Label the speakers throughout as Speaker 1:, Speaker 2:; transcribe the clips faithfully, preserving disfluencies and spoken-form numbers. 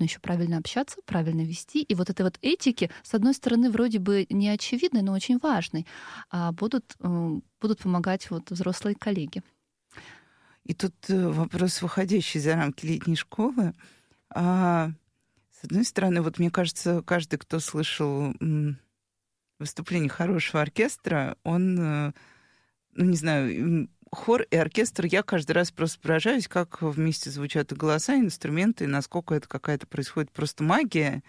Speaker 1: нужно еще правильно общаться, правильно вести. И вот этой вот этики, с одной стороны, вроде бы не очевидной, но очень важной, а будут, будут помогать вот взрослые коллеги.
Speaker 2: И тут вопрос, выходящий за рамки летней школы. А, с одной стороны, вот мне кажется, каждый, кто слышал м, выступление хорошего оркестра, он, ну, не знаю, хор и оркестр, я каждый раз просто поражаюсь, как вместе звучат и голоса, и инструменты, и насколько это какая-то происходит просто магия.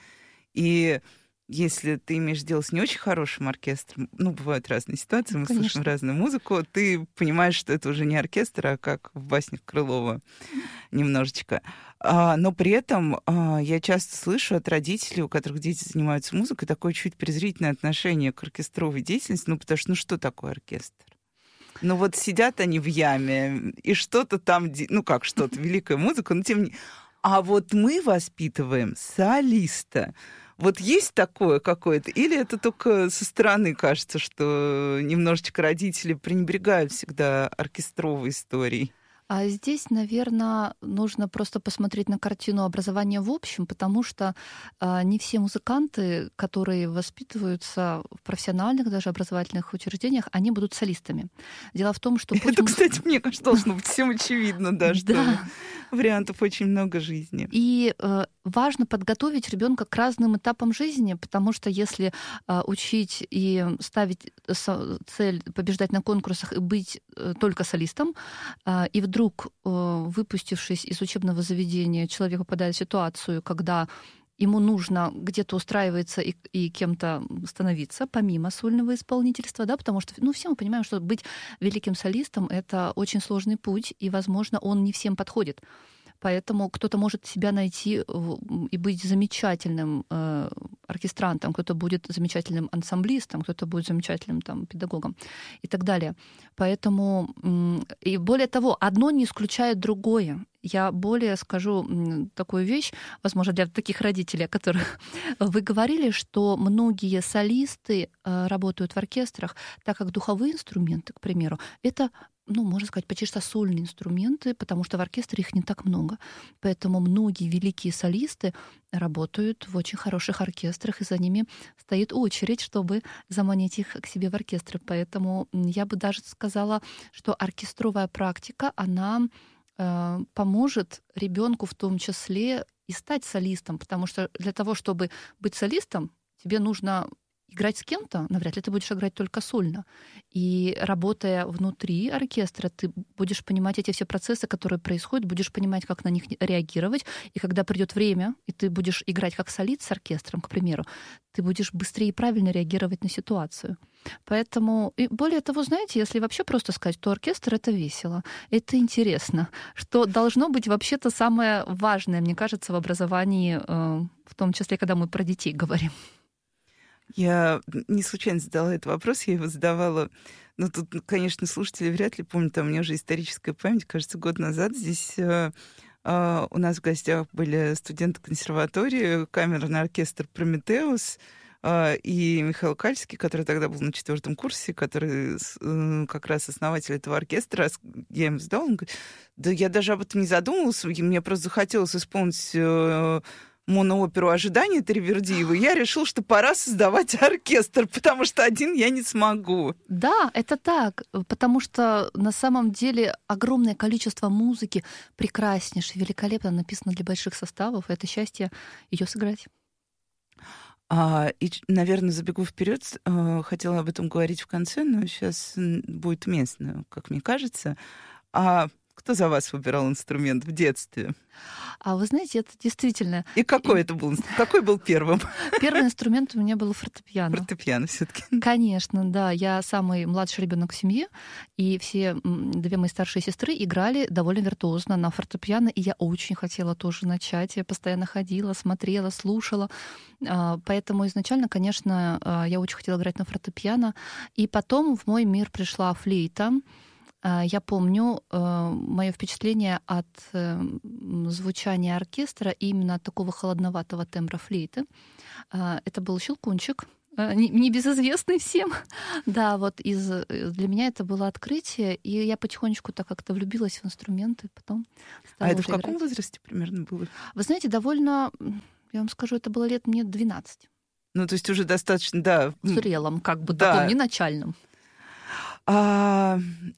Speaker 2: И если ты имеешь дело с не очень хорошим оркестром, ну, бывают разные ситуации, мы
Speaker 1: Конечно.
Speaker 2: слышим разную музыку, ты понимаешь, что это уже не оркестр, а как в баснях Крылова немножечко. А, но при этом а, я часто слышу от родителей, у которых дети занимаются музыкой, такое чуть презрительное отношение к оркестровой деятельности, ну, потому что, ну, что такое оркестр? Ну, вот сидят они в яме, и что-то там, ну, как что-то, великая музыка, но тем не менее. А вот мы воспитываем солиста. Вот есть такое какое-то? Или это только со стороны кажется, что немножечко родители пренебрегают всегда оркестровой историей?
Speaker 1: А здесь, наверное, нужно просто посмотреть на картину образования в общем, потому что а, не все музыканты, которые воспитываются в профессиональных даже образовательных учреждениях, они будут солистами. Дело в том, что...
Speaker 2: Это, муз... кстати, мне кажется, должно быть всем очевидно, да, что да. вариантов очень много жизни.
Speaker 1: И э, важно подготовить ребенка к разным этапам жизни, потому что если э, учить и ставить цель побеждать на конкурсах и быть э, только солистом, э, и вдруг Вдруг, выпустившись из учебного заведения, человек попадает в ситуацию, когда ему нужно где-то устраиваться и, и кем-то становиться, помимо сольного исполнительства, да, потому что, ну, все мы понимаем, что быть великим солистом — это очень сложный путь, и, возможно, он не всем подходит. Поэтому кто-то может себя найти и быть замечательным э, оркестрантом, кто-то будет замечательным ансамблистом, кто-то будет замечательным там, педагогом и так далее. Поэтому, и более того, одно не исключает другое. Я более скажу такую вещь, возможно, для таких родителей, о которых вы говорили, что многие солисты э, работают в оркестрах, так как духовые инструменты, к примеру, это, ну, можно сказать, почти что сольные инструменты, потому что в оркестре их не так много. Поэтому многие великие солисты работают в очень хороших оркестрах, и за ними стоит очередь, чтобы заманить их к себе в оркестры. Поэтому я бы даже сказала, что оркестровая практика, она э, поможет ребенку в том числе и стать солистом, потому что для того, чтобы быть солистом, тебе нужно играть с кем-то, навряд ли ты будешь играть только сольно. И работая внутри оркестра, ты будешь понимать эти все процессы, которые происходят, будешь понимать, как на них реагировать. И когда придет время, и ты будешь играть как солист с оркестром, к примеру, ты будешь быстрее и правильно реагировать на ситуацию. Поэтому, и более того, знаете, если вообще просто сказать, то оркестр — это весело, это интересно, что должно быть вообще-то самое важное, мне кажется, в образовании, в том числе, когда мы про детей говорим.
Speaker 2: Я не случайно задала этот вопрос, я его задавала, ну, тут, конечно, слушатели вряд ли помнят, а у меня уже историческая память, кажется, год назад здесь э, э, у нас в гостях были студенты консерватории, камерный оркестр «Прометеус», э, и Михаил Кальский, который тогда был на четвертом курсе, который э, как раз основатель этого оркестра. Я им задала, он говорит, да я даже об этом не задумывался, мне просто захотелось исполнить... Э, монооперу «Ожидание» Таривердиева, я решил, что пора создавать оркестр, потому что один я не смогу.
Speaker 1: Да, это так, потому что на самом деле огромное количество музыки прекраснейшей, великолепно написано для больших составов, и это счастье ее сыграть.
Speaker 2: А, и, наверное, забегу вперед, хотела об этом говорить в конце, но сейчас будет уместно, как мне кажется. А кто за вас выбирал инструмент в детстве?
Speaker 1: А вы знаете, это действительно...
Speaker 2: И какой это был? Какой был первым?
Speaker 1: Первый инструмент у меня был фортепиано.
Speaker 2: Фортепиано все-таки.
Speaker 1: Конечно, да. Я самый младший ребенок в семье, и все две мои старшие сестры играли довольно виртуозно на фортепиано, и я очень хотела тоже начать. Я постоянно ходила, смотрела, слушала. Поэтому изначально, конечно, я очень хотела играть на фортепиано. И потом в мой мир пришла флейта. Я помню мое впечатление от звучания оркестра именно от такого холодноватого тембра флейты. Это был Щелкунчик, небезызвестный всем. Да, вот из, для меня это было открытие, и я потихонечку так как-то влюбилась в инструменты, потом стала
Speaker 2: А это
Speaker 1: уже
Speaker 2: в каком
Speaker 1: играть.
Speaker 2: возрасте примерно было?
Speaker 1: Вы знаете, довольно, я вам скажу, это было лет мне двенадцать.
Speaker 2: Ну, то есть уже достаточно, да.
Speaker 1: В зрелом, как бы
Speaker 2: да.
Speaker 1: таком, не начальном.
Speaker 2: А...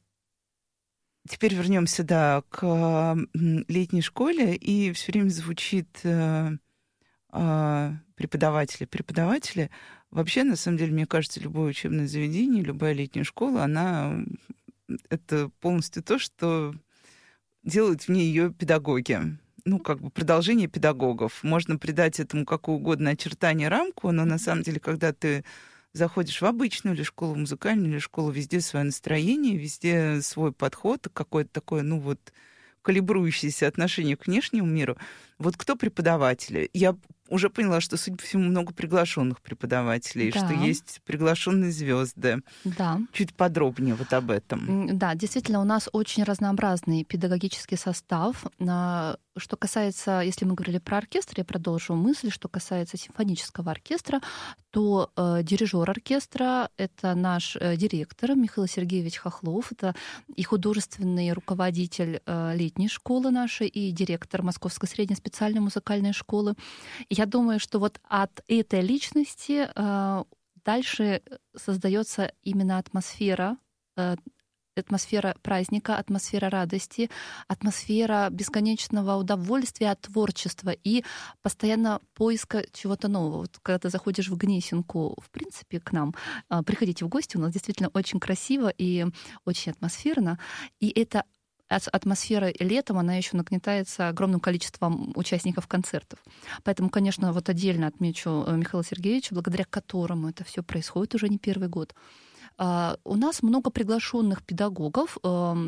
Speaker 2: Теперь вернемся, да, к летней школе, и все время звучит э, э, преподаватели. Преподаватели. Вообще, на самом деле, мне кажется, любое учебное заведение, любая летняя школа, она это полностью то, что делают в ней ее педагоги. Ну, как бы продолжение педагогов. Можно придать этому какую угодно очертание, рамку, но на самом деле, когда ты заходишь в обычную или школу музыкальную, или школу, везде свое настроение, везде свой подход, какое-то такое, ну вот, калибрующееся отношение к внешнему миру. Вот кто преподаватели? Я уже поняла, что, судя по всему, много приглашенных преподавателей,
Speaker 1: Да.
Speaker 2: что есть приглашенные звезды.
Speaker 1: Да.
Speaker 2: Чуть подробнее вот об этом.
Speaker 1: Да, действительно, у нас очень разнообразный педагогический состав. Что касается, если мы говорили про оркестр, я продолжу мысль, что касается симфонического оркестра, то э, дирижер оркестра — это наш э, директор Михаил Сергеевич Хохлов, это и художественный руководитель э, летней школы нашей, и директор Московской средней специальной музыкальной школы. Я думаю, что вот от этой личности э, дальше создается именно атмосфера, э, атмосфера праздника, атмосфера радости, атмосфера бесконечного удовольствия от творчества и постоянно поиска чего-то нового. Вот когда ты заходишь в Гнесинку, в принципе, к нам, э, приходите в гости, у нас действительно очень красиво и очень атмосферно. И это атмосфера летом, она еще нагнетается огромным количеством участников концертов. Поэтому, конечно, вот отдельно отмечу Михаила Сергеевича, благодаря которому это все происходит уже не первый год. У нас много приглашенных педагогов.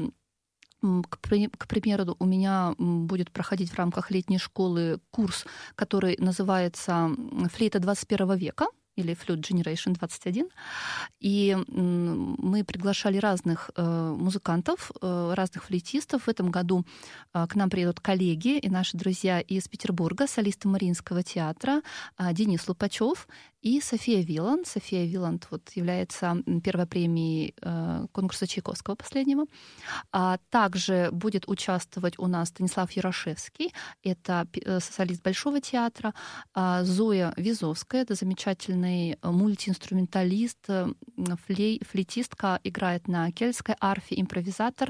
Speaker 1: К примеру, у меня будет проходить в рамках летней школы курс, который называется «Флейта двадцать первого века», или Flute Generation двадцать один. И мы приглашали разных музыкантов, разных флейтистов. В этом году к нам приедут коллеги и наши друзья из Петербурга, солисты Мариинского театра Денис Лупачев и София Виланд. София Виланд вот является первой премией конкурса Чайковского последнего. А также будет участвовать у нас Станислав Ярошевский, это солист Большого театра, Зоя Визовская, это замечательная мультиинструменталист, флей, флейтистка, играет на кельтской арфе, импровизатор,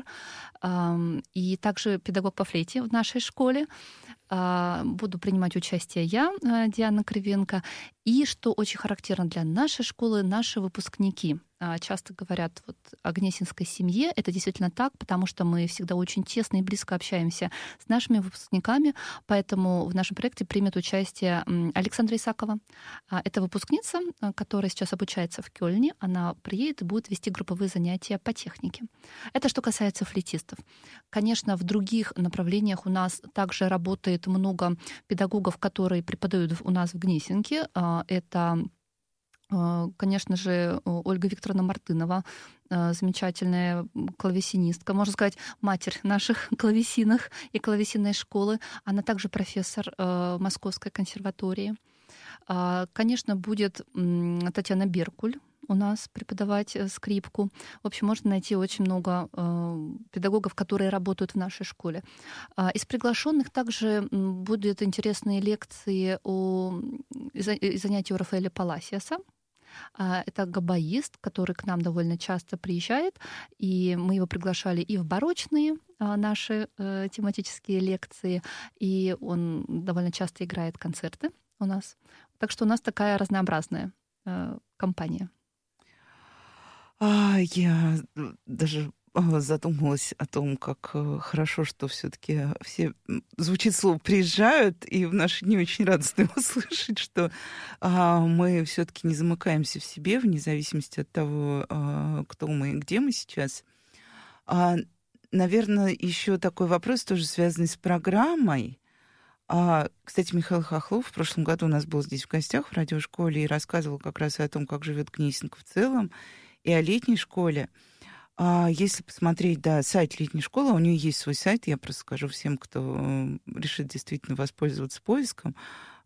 Speaker 1: и также педагог по флейте в нашей школе. Буду принимать участие я, Диана Кривенко. И, что очень характерно для нашей школы, наши выпускники. Часто говорят вот о гнесинской семье. Это действительно так, потому что мы всегда очень тесно и близко общаемся с нашими выпускниками. Поэтому в нашем проекте примет участие Александра Исакова. Это выпускница, которая сейчас обучается в Кёльне. Она приедет и будет вести групповые занятия по технике. Это что касается флейтистов. Конечно, в других направлениях у нас также работает много педагогов, которые преподают у нас в Гнесинке. Это, конечно же, Ольга Викторовна Мартынова, замечательная клавесинистка, можно сказать, матерь наших клавесинах и клавесинной школы. Она также профессор Московской консерватории. Конечно, будет Татьяна Беркуль у нас преподавать скрипку. В общем, можно найти очень много э, педагогов, которые работают в нашей школе. А из приглашенных также будут интересные лекции о занятии у Рафаэля Паласиаса. Это габаист, который к нам довольно часто приезжает, и мы его приглашали и в барочные наши э, тематические лекции, и он довольно часто играет концерты у нас. Так что у нас такая разнообразная э, компания.
Speaker 2: А, я даже задумалась о том, как хорошо, что все-таки все звучит слово приезжают, и в наши дни очень радостно его слышать, что а, мы все-таки не замыкаемся в себе, вне зависимости от того, а, кто мы и где мы сейчас. А, наверное, еще такой вопрос, тоже связанный с программой. А, кстати, Михаил Хохлов в прошлом году у нас был здесь в гостях в радиошколе и рассказывал как раз и о том, как живет Гнесинка в целом, и о летней школе. А если посмотреть, да, сайт летней школы, у нее есть свой сайт, я просто скажу всем, кто решит действительно воспользоваться поиском.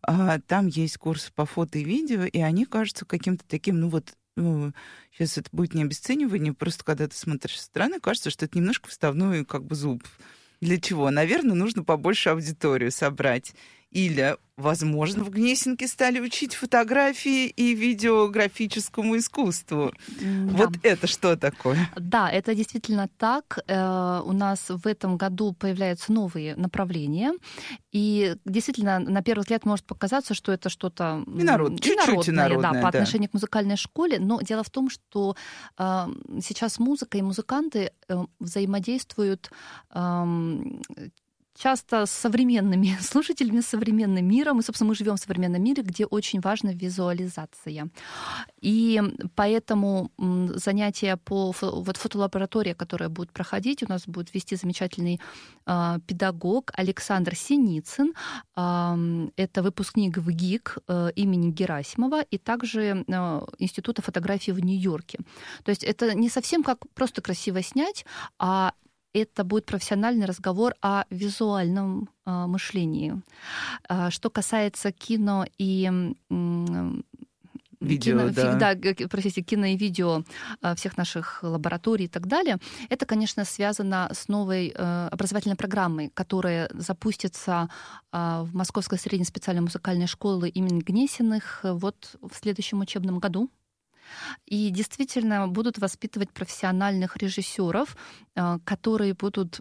Speaker 2: А, там есть курсы по фото и видео, и они кажутся каким-то таким, ну вот, ну, сейчас это будет не обесценивание, просто когда ты смотришь со стороны, кажется, что это немножко вставной как бы зуб. Для чего? Наверное, нужно побольше аудиторию собрать. Или, возможно, в Гнесинке стали учить фотографии и видеографическому искусству. Да. Вот это что такое?
Speaker 1: Да, это действительно так. У нас в этом году появляются новые направления. И действительно, на первый взгляд может показаться, что это что-то
Speaker 2: инород, чуть-чуть инородное,
Speaker 1: да, по
Speaker 2: да.
Speaker 1: отношению к музыкальной школе. Но дело в том, что э, сейчас музыка и музыканты э, взаимодействуют э, часто с современными слушателями, с современным миром. И, собственно, мы живем в современном мире, где очень важна визуализация. И поэтому занятия по вот, фотолаборатории, которая будет проходить, у нас будет вести замечательный э, педагог Александр Синицын. Э, это выпускник ВГИК э, имени Герасимова и также э, Института фотографии в Нью-Йорке. То есть это не совсем как просто красиво снять, а это будет профессиональный разговор о визуальном э, мышлении. Э, что касается кино и э,
Speaker 2: видео,
Speaker 1: кино,
Speaker 2: да.
Speaker 1: да, простите, кино и видео э, всех наших лабораторий и так далее, это, конечно, связано с новой э, образовательной программой, которая запустится э, в Московской средней специальной музыкальной школе имени Гнесиных вот в следующем учебном году. И действительно будут воспитывать профессиональных режиссеров, которые будут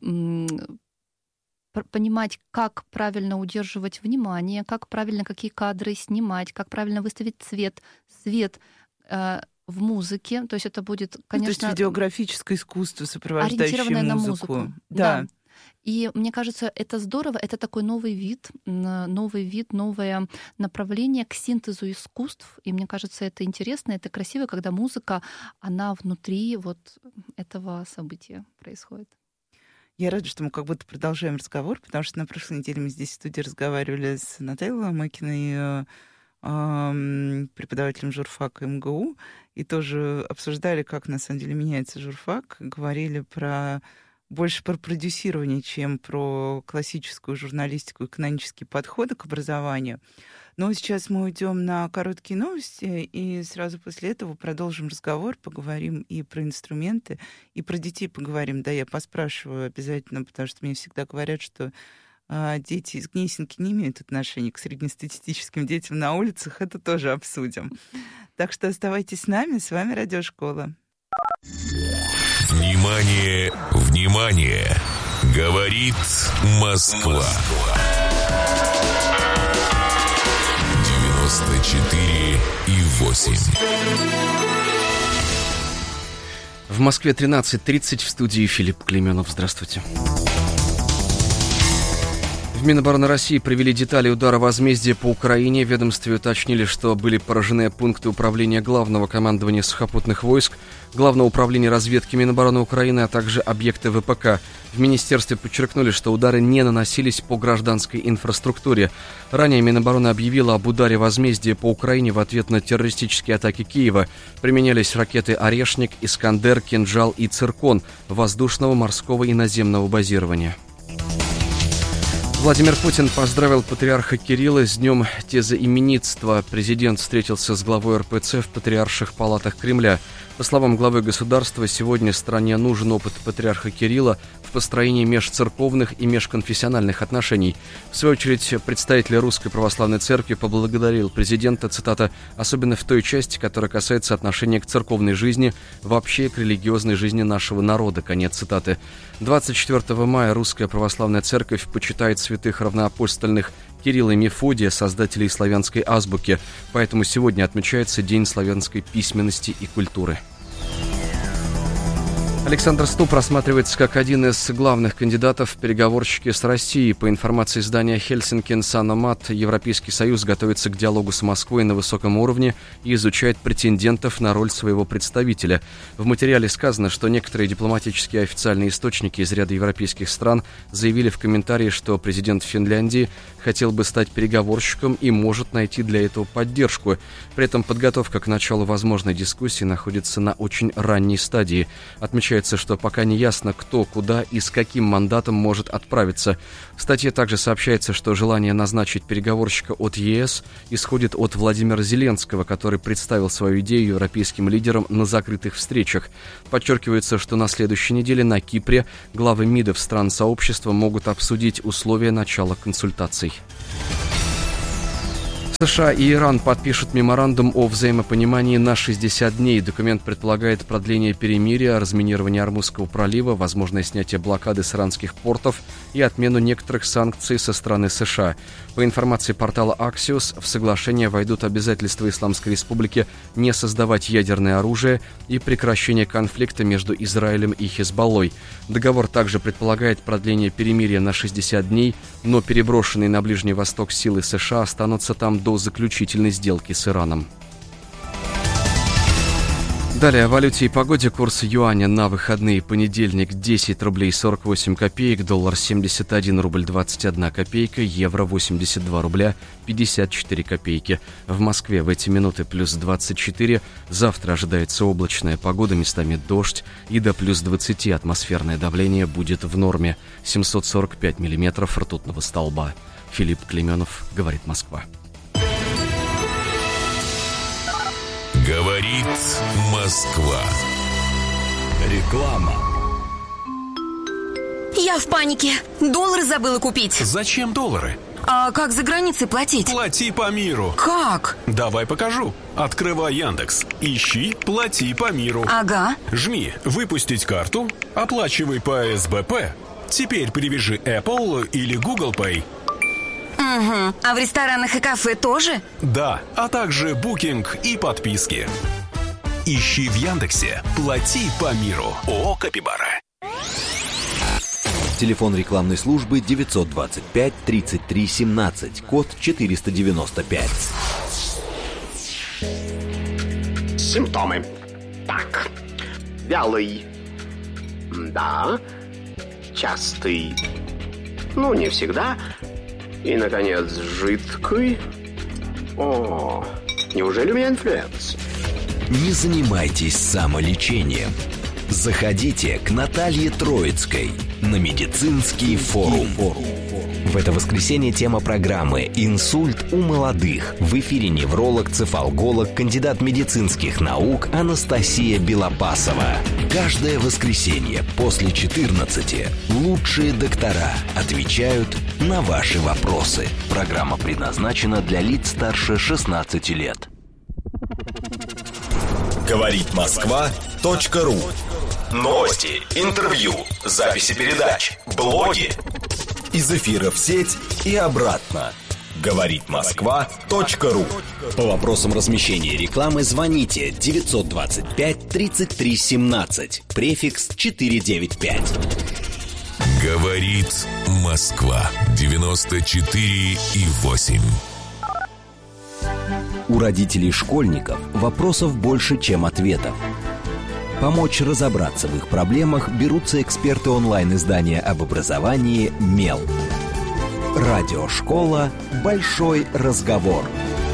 Speaker 1: понимать, как правильно удерживать внимание, как правильно какие кадры снимать, как правильно выставить цвет, свет в музыке. То есть это будет, конечно...
Speaker 2: То есть видеографическое искусство, сопровождающее музыку.
Speaker 1: На музыку.
Speaker 2: Да.
Speaker 1: Да. И мне кажется, это здорово, это такой новый вид, новый вид, новое направление к синтезу искусств. И мне кажется, это интересно, это красиво, когда музыка, она внутри вот этого события происходит.
Speaker 2: Я рада, что мы как будто продолжаем разговор, потому что на прошлой неделе мы здесь в студии разговаривали с Натальей Ломакиной, преподавателем журфака эм гэ у, и тоже обсуждали, как на самом деле меняется журфак, говорили про... больше про продюсирование, чем про классическую журналистику и канонические подходы к образованию. Но сейчас мы уйдем на короткие новости, и сразу после этого продолжим разговор, поговорим и про инструменты, и про детей поговорим. Да, я поспрашиваю обязательно, потому что мне всегда говорят, что а, дети из Гнесинки не имеют отношения к среднестатистическим детям на улицах. Это тоже обсудим. Так что оставайтесь с нами. С вами Радиошкола.
Speaker 3: Внимание, внимание! Говорит Москва. девяносто четыре и восемь.
Speaker 4: В Москве тринадцать тридцать, в студии Филипп Клейменов. Здравствуйте. В Минобороны России привели детали удара возмездия по Украине. В ведомстве уточнили, что были поражены пункты управления Главного командования сухопутных войск, Главного управления разведки Минобороны Украины, а также объекты вэ пэ ка. В министерстве подчеркнули, что удары не наносились по гражданской инфраструктуре. Ранее Минобороны объявила об ударе возмездия по Украине в ответ на террористические атаки Киева. Применялись ракеты «Орешник», «Искандер», «Кинжал» и «Циркон» воздушного, морского и наземного базирования. Владимир Путин поздравил патриарха Кирилла с днем тезоименитства. Президент встретился с главой эр пэ цэ в патриарших палатах Кремля. По словам главы государства, сегодня стране нужен опыт патриарха Кирилла в построении межцерковных и межконфессиональных отношений. В свою очередь, представитель Русской Православной Церкви поблагодарил президента, цитата, «особенно в той части, которая касается отношения к церковной жизни, вообще к религиозной жизни нашего народа», конец цитаты. двадцать четвёртого мая Русская Православная Церковь почитает святых равноапостольных Кирилла и Мефодия, создателей славянской азбуки, поэтому сегодня отмечается День славянской письменности и культуры. Александр Ступп рассматривается как один из главных кандидатов в переговорщики с Россией. По информации издания Helsinki Sanomat, Европейский Союз готовится к диалогу с Москвой на высоком уровне и изучает претендентов на роль своего представителя. В материале сказано, что некоторые дипломатические и официальные источники из ряда европейских стран заявили в комментарии, что президент Финляндии хотел бы стать переговорщиком и может найти для этого поддержку. При этом подготовка к началу возможной дискуссии находится на очень ранней стадии. Отмечается, сообщается, что пока не ясно, кто, куда и с каким мандатом может отправиться. В статье также сообщается, что желание назначить переговорщика от ЕС исходит от Владимира Зеленского, который представил свою идею европейским лидерам на закрытых встречах. Подчеркивается, что на следующей неделе на Кипре главы МИДов стран сообщества могут обсудить условия начала консультаций. США и Иран подпишут меморандум о взаимопонимании на шестьдесят дней. Документ предполагает продление перемирия, разминирование Ормузского пролива, возможное снятие блокады с иранских портов и отмену некоторых санкций со стороны США. По информации портала Axios, в соглашение войдут обязательства Исламской Республики не создавать ядерное оружие и прекращение конфликта между Израилем и Хизбаллой. Договор также предполагает продление перемирия на шестьдесят дней, но переброшенные на Ближний Восток силы США останутся там до заключительной сделки с Ираном. Далее о валюте и погоде. Курс юаня на выходные: понедельник десять рублей сорок восемь копеек, доллар семьдесят один рубль двадцать одна копейка, евро восемьдесят два рубля пятьдесят четыре копейки. В Москве в эти минуты плюс двадцать четыре. Завтра ожидается облачная погода, местами дождь, и до плюс двадцати атмосферное давление будет в норме. семьсот сорок пять миллиметров ртутного столба. Филипп Клеменов, говорит Москва.
Speaker 3: Говорит Москва.
Speaker 5: Реклама.
Speaker 6: Я в панике. Доллары забыла купить.
Speaker 5: Зачем доллары?
Speaker 6: А как за границей платить?
Speaker 5: Плати по миру.
Speaker 6: Как?
Speaker 5: Давай покажу. Открывай Яндекс. Ищи «Плати по миру».
Speaker 6: Ага.
Speaker 5: Жми «Выпустить карту», оплачивай по эс бэ пэ. Теперь привяжи Apple или Google Pay.
Speaker 6: Угу. А в ресторанах и кафе тоже?
Speaker 5: Да, а также букинг и подписки. Ищи в Яндексе «Плати по миру». ООО «Капибара».
Speaker 7: Телефон рекламной службы девятьсот двадцать пять тридцать три семнадцать, код четыреста девяносто пять.
Speaker 8: Симптомы. Так. Вялый. Да. Частый. Ну, не всегда. И, наконец, жидкий. О, неужели у меня инфлюенс?
Speaker 7: Не занимайтесь самолечением. Заходите к Наталье Троицкой на медицинский форум. В это воскресенье тема программы «Инсульт у молодых». В эфире невролог-цефалголог, кандидат медицинских наук Анастасия Белопасова. Каждое воскресенье после четырнадцати лучшие доктора отвечают на ваши вопросы. Программа предназначена для лиц старше шестнадцати лет.
Speaker 9: Говорит Москва точка ру. Новости, интервью, записи передач, блоги. Из эфира в сеть и обратно. Говорит Москва точка ру.
Speaker 7: По вопросам размещения рекламы звоните девятьсот двадцать пять тридцать три семнадцать, префикс четыреста девяносто пять.
Speaker 3: Говорит Москва девяносто четыре и восемь.
Speaker 7: У родителей школьников вопросов больше, чем ответов. Помочь разобраться в их проблемах берутся эксперты онлайн-издания об образовании «Мел». Радиошкола «Большой разговор».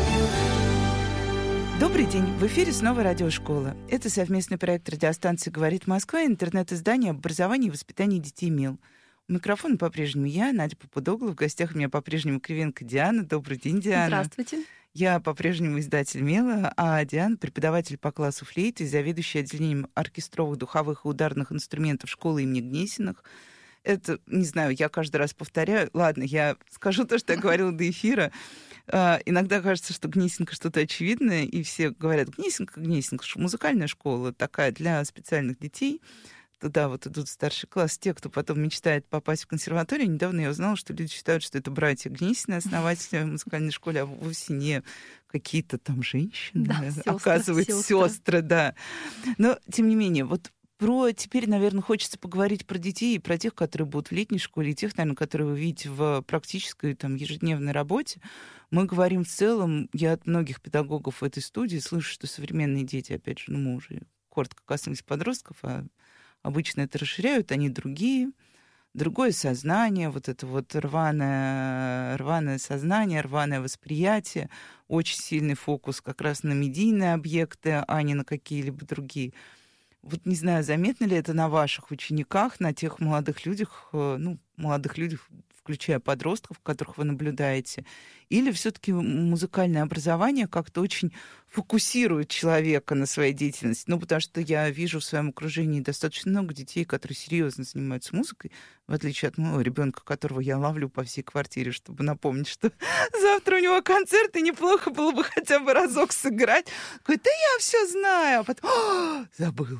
Speaker 2: Добрый день. В эфире снова радиошкола. Это совместный проект радиостанции «Говорит Москва» и интернет-издание об образовании и воспитании детей «Мел». У микрофона по-прежнему я, Надя Попудогла. В гостях у меня по-прежнему Кривенко Диана. Добрый день, Диана.
Speaker 1: Здравствуйте.
Speaker 2: Я по-прежнему издатель «Мела», а Диана — преподаватель по классу флейты и заведующий отделением оркестровых, духовых и ударных инструментов школы имени Гнесиных. Это, не знаю, я каждый раз повторяю. Ладно, я скажу то, что я говорила до эфира. Uh, иногда кажется, что Гнесинка что-то очевидное, и все говорят: Гнесинка, Гнесинка, музыкальная школа такая для специальных детей. Туда вот идут старший класс, те, кто потом мечтает попасть в консерваторию. Недавно я узнала, что люди считают, что это братья Гнесины, основатели музыкальной школы, а вовсе не какие-то там женщины,
Speaker 1: да, сестры,
Speaker 2: оказывается,
Speaker 1: сестры.
Speaker 2: сестры, да. Но, тем не менее, вот про теперь, наверное, хочется поговорить про детей и про тех, которые будут в летней школе, и тех, наверное, которые вы видите в практической, там, ежедневной работе. Мы говорим в целом, я от многих педагогов в этой студии слышу, что современные дети, опять же, ну, мы уже коротко касаемся подростков, а обычно это расширяют, они другие, другое сознание, вот это вот рваное, рваное сознание, рваное восприятие, очень сильный фокус как раз на медийные объекты, а не на какие-либо другие. вот не знаю, заметно ли это на ваших учениках, на тех молодых людях, ну, молодых людях, включая подростков, которых вы наблюдаете, или все-таки музыкальное образование как-то очень фокусирует человека на своей деятельности? Ну, потому что я вижу в своем окружении достаточно много детей, которые серьезно занимаются музыкой, в отличие от моего ребенка, которого я ловлю по всей квартире, чтобы напомнить, что завтра у него концерт, и неплохо было бы хотя бы разок сыграть. Говорит, да я все знаю, а потом забыл.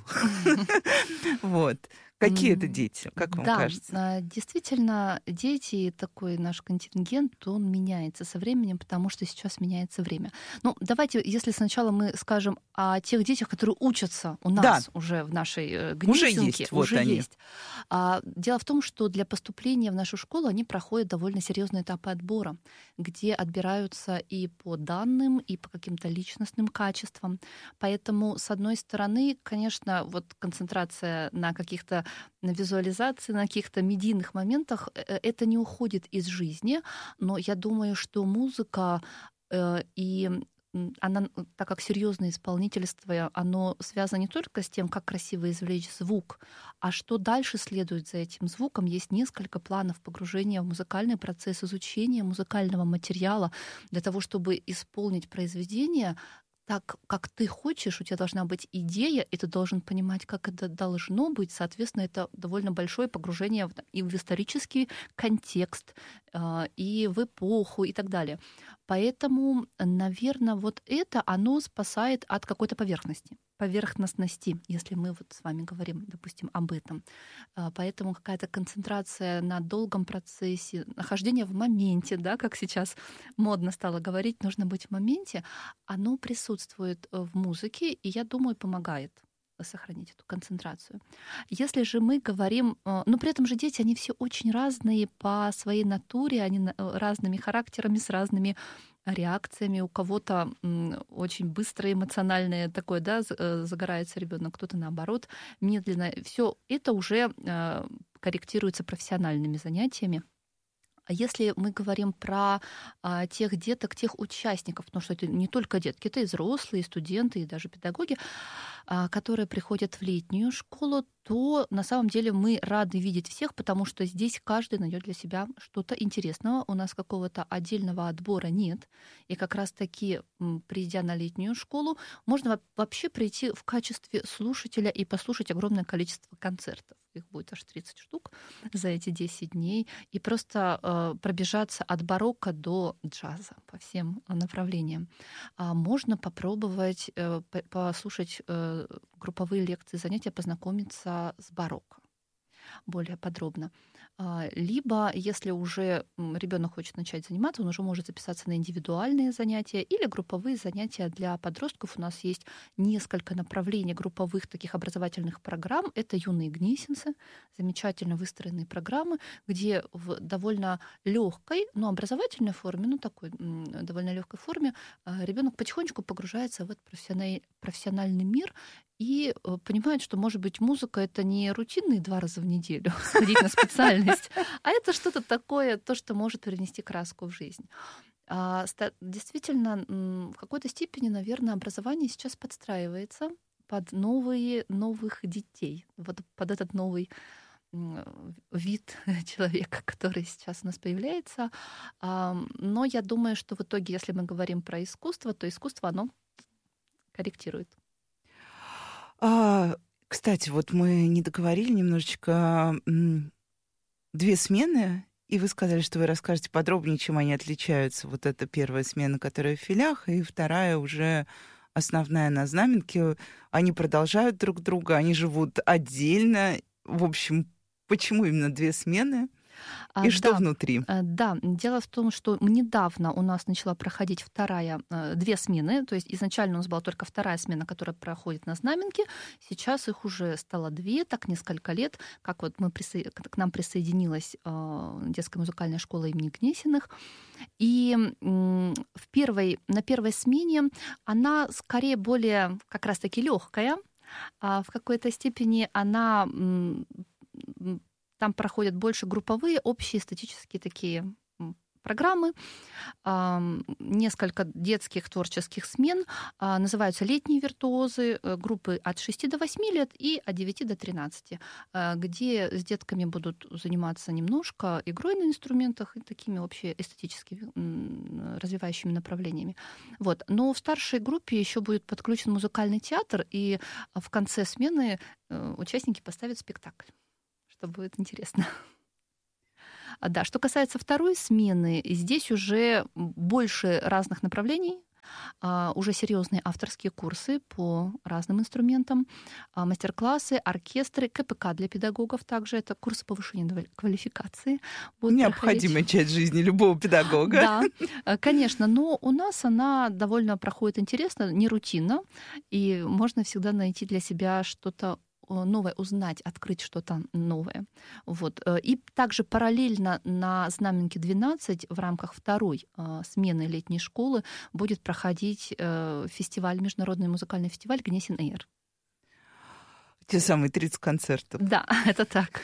Speaker 2: Вот. Какие это дети, как вам
Speaker 1: да,
Speaker 2: кажется?
Speaker 1: Да, действительно, дети, такой наш контингент, он меняется со временем, потому что сейчас меняется время. Ну, давайте, если сначала мы скажем о тех детях, которые учатся у нас да. уже в нашей Гнесинке.
Speaker 2: Уже есть, вот
Speaker 1: уже
Speaker 2: они.
Speaker 1: Есть. А, дело в том, что для поступления в нашу школу они проходят довольно серьезные этапы отбора, где отбираются и по данным, и по каким-то личностным качествам. Поэтому, с одной стороны, конечно, вот концентрация на каких-то на визуализации, на каких-то медийных моментах, это не уходит из жизни, но я думаю, что музыка э, и она, так как серьезное исполнительство, оно связано не только с тем, как красиво извлечь звук, а что дальше следует за этим звуком. Есть несколько планов погружения в музыкальный процесс, изучения музыкального материала для того, чтобы исполнить произведение так, как ты хочешь, у тебя должна быть идея, и ты должен понимать, как это должно быть. Соответственно, это довольно большое погружение и в исторический контекст, и в эпоху, и так далее. Поэтому, наверное, вот это, оно спасает от какой-то поверхности, поверхностности, если мы вот с вами говорим, допустим, об этом. Поэтому какая-то концентрация на долгом процессе, нахождение в моменте, да, как сейчас модно стало говорить, нужно быть в моменте, оно присутствует в музыке, и, я думаю, помогает сохранить эту концентрацию. Если же мы говорим... Но при этом же дети, они все очень разные по своей натуре, они разными характерами, с разными реакциями. У кого-то очень быстрое эмоциональное такое, да, загорается ребенок, кто-то наоборот медленно. Все это уже корректируется профессиональными занятиями. А если мы говорим про а, тех деток, тех участников, потому что это не только детки, это и взрослые, и студенты, и даже педагоги, а, которые приходят в летнюю школу, то на самом деле мы рады видеть всех, потому что здесь каждый найдет для себя что-то интересного. У нас какого-то отдельного отбора нет. И как раз-таки, придя на летнюю школу, можно вообще прийти в качестве слушателя и послушать огромное количество концертов. Их будет аж тридцать штук за эти десять дней. И просто э, пробежаться от барокко до джаза по всем направлениям. А можно попробовать э, послушать э, групповые лекции, занятия, познакомиться с барокко более подробно. Либо, если уже ребенок хочет начать заниматься, он уже может записаться на индивидуальные занятия или групповые занятия для подростков. У нас есть несколько направлений групповых таких образовательных программ. Это юные гнесинцы, замечательно выстроенные программы, где в довольно легкой, но образовательной форме, ну такой довольно легкой форме, ребенок потихонечку погружается в этот профессиональный, профессиональный мир и понимает, что, может быть, музыка — это не рутинные два раза в неделю ходить на специальность, а это что-то такое, то, что может привнести краску в жизнь. Действительно, в какой-то степени, наверное, образование сейчас подстраивается под новые, новых детей, вот под этот новый вид человека, который сейчас у нас появляется. Но я думаю, что в итоге, если мы говорим про искусство, то искусство, оно корректирует.
Speaker 2: А, кстати, вот мы не договорили немножечко две смены, и вы сказали, что вы расскажете подробнее, чем они отличаются. Вот это первая смена, которая в филях, и вторая уже основная на Знаменке. Они продолжают друг друга, они живут отдельно. В общем, почему именно две смены? И а, что
Speaker 1: да,
Speaker 2: внутри?
Speaker 1: Да, дело в том, что недавно у нас начала проходить вторая, две смены, то есть изначально у нас была только вторая смена, которая проходит на Знаменке, сейчас их уже стало две, так несколько лет, как вот мы присо... к нам присоединилась детская музыкальная школа имени Гнесиных, и в первой, на первой смене она скорее более как раз-таки легкая, а в какой-то степени она... Там проходят больше групповые, общие эстетические такие программы, несколько детских творческих смен, называются «Летние виртуозы», группы от шести до восьми лет и от девяти до тринадцати, где с детками будут заниматься немножко игрой на инструментах и такими вообще эстетически развивающими направлениями. Вот. Но в старшей группе еще будет подключен музыкальный театр, и в конце смены участники поставят спектакль, что будет интересно. Да, что касается второй смены, здесь уже больше разных направлений, уже серьезные авторские курсы по разным инструментам, мастер-классы, оркестры, КПК для педагогов также, это курсы повышения квалификации.
Speaker 2: Необходимая часть жизни любого педагога.
Speaker 1: Да, конечно, но у нас она довольно проходит интересно, не рутинно, и можно всегда найти для себя что-то новое, узнать, открыть что-то новое. Вот. И также параллельно на Знаменке двенадцать в рамках второй э, смены летней школы будет проходить э, фестиваль, международный музыкальный фестиваль «Гнесин Эйр».
Speaker 2: Те самые тридцать концертов.
Speaker 1: Да, это так.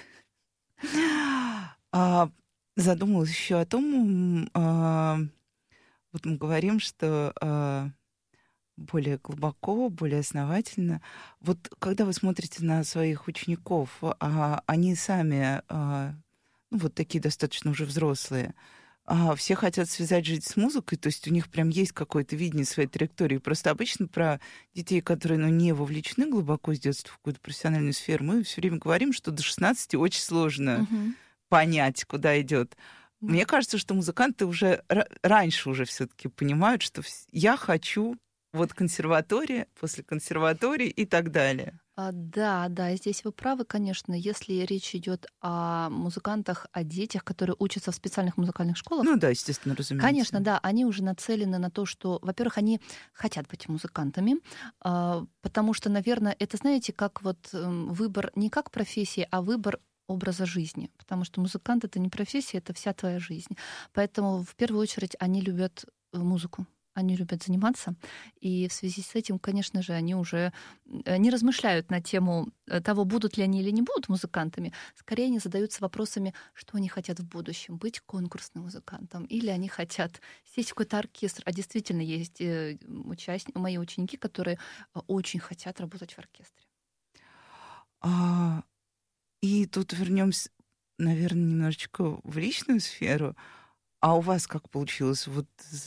Speaker 2: А, задумалась еще о том, а, вот мы говорим, что а, более глубоко, более основательно. Вот когда вы смотрите на своих учеников, а, они сами, а, ну, вот такие достаточно уже взрослые, а, все хотят связать жизнь с музыкой, то есть у них прям есть какое-то видение своей траектории. Просто обычно про детей, которые, ну, не вовлечены глубоко с детства в какую-то профессиональную сферу, мы все время говорим, что до шестнадцати очень сложно uh-huh. понять, куда идет. Uh-huh. Мне кажется, что музыканты уже р- раньше уже все-таки понимают, что я хочу вот консерватория, после консерватории и так далее.
Speaker 1: А, да, да, здесь вы правы, конечно, если речь идет о музыкантах, о детях, которые учатся в специальных музыкальных школах.
Speaker 2: Ну да, естественно, разумеется.
Speaker 1: Конечно, да, они уже нацелены на то, что, во-первых, они хотят быть музыкантами, потому что, наверное, это, знаете, как вот выбор не как профессии, а выбор образа жизни, потому что музыкант — это не профессия, это вся твоя жизнь. Поэтому в первую очередь они любят музыку. Они любят заниматься, и в связи с этим, конечно же, они уже не размышляют на тему того, будут ли они или не будут музыкантами. Скорее они задаются вопросами, что они хотят в будущем, быть конкурсным музыкантом, или они хотят сесть в какой-то оркестр. А действительно есть участники, мои ученики, которые очень хотят работать в оркестре.
Speaker 2: А, и тут вернемся, наверное, немножечко в личную сферу. А у вас как получилось? Вот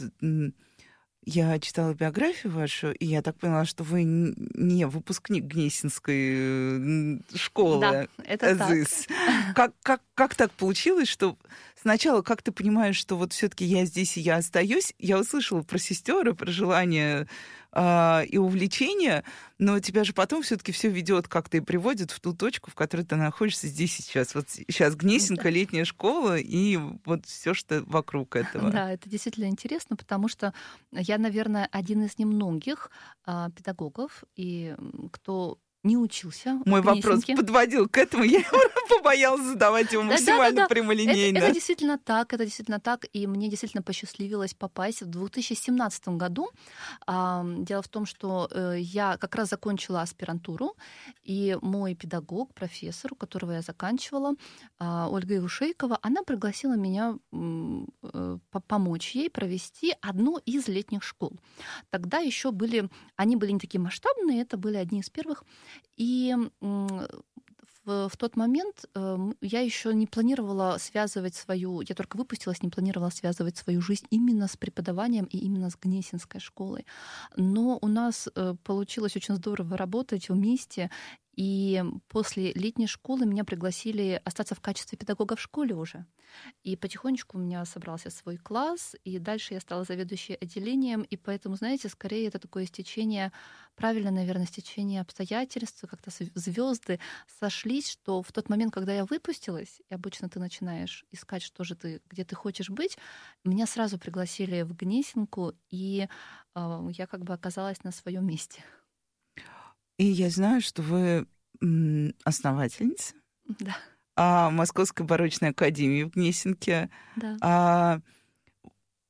Speaker 2: я читала биографию вашу, и я так поняла, что вы не выпускник Гнесинской школы.
Speaker 1: Да, это
Speaker 2: ЗИС.
Speaker 1: так.
Speaker 2: Как, как, как так получилось, что сначала, как ты понимаешь, что вот все-таки я здесь и я остаюсь, я услышала про сестер и про желание э, и увлечение, но тебя же потом все-таки все ведет как-то и приводит в ту точку, в которой ты находишься здесь и сейчас. Вот сейчас Гнесинка, да. Летняя школа и вот все, что вокруг этого.
Speaker 1: Да, это действительно интересно, потому что я, наверное, один из немногих э, педагогов, и кто не учился.
Speaker 2: Мой вопрос подводил к этому, я побоялась задавать его максимально
Speaker 1: да, да, да.
Speaker 2: прямолинейно.
Speaker 1: Это, это действительно так, это действительно так, и мне действительно посчастливилось попасть в две тысячи семнадцатом году. Дело в том, что я как раз закончила аспирантуру, и мой педагог, профессор, у которого я заканчивала, Ольга Ивушейкова, она пригласила меня помочь ей провести одну из летних школ. Тогда еще были, они были не такие масштабные, это были одни из первых. И в, в тот момент я еще не планировала связывать свою, я только выпустилась, не планировала связывать свою жизнь именно с преподаванием и именно с Гнесинской школой. Но у нас получилось очень здорово работать вместе. И после летней школы меня пригласили остаться в качестве педагога в школе уже. И потихонечку у меня собрался свой класс, и дальше я стала заведующей отделением, и поэтому, знаете, скорее это такое стечение, правильно, наверное, стечение обстоятельств, как-то звезды сошлись, что в тот момент, когда я выпустилась, и обычно ты начинаешь искать, что же ты, где ты хочешь быть, меня сразу пригласили в Гнесинку, и э, я как бы оказалась на своем месте.
Speaker 2: И я знаю, что вы м, основательница
Speaker 1: да.
Speaker 2: а, Московской барочной академии в Гнесинке.
Speaker 1: Да.
Speaker 2: А,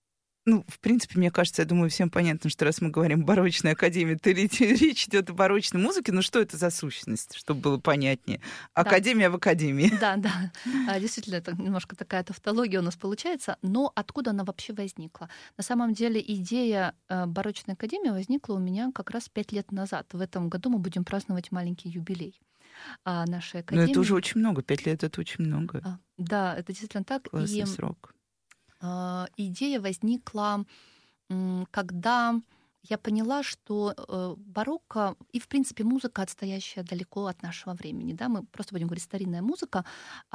Speaker 2: Ну, в принципе, мне кажется, я думаю, всем понятно, что раз мы говорим «барочная академия», то речь идет о барочной музыке. Ну, что это за сущность, чтобы было понятнее? Академия да. в академии.
Speaker 1: Да, да. Действительно, это немножко такая тавтология у нас получается. Но откуда она вообще возникла? На самом деле идея барочной академии возникла у меня как раз пять лет назад. В этом году мы будем праздновать маленький юбилей нашей академии.
Speaker 2: Но это уже очень много. Пять лет — это очень много.
Speaker 1: А, да, это действительно так.
Speaker 2: Классный И... срок.
Speaker 1: Идея возникла, когда я поняла, что барокко и, в принципе, музыка, отстоящая далеко от нашего времени, да, мы просто будем говорить старинная музыка,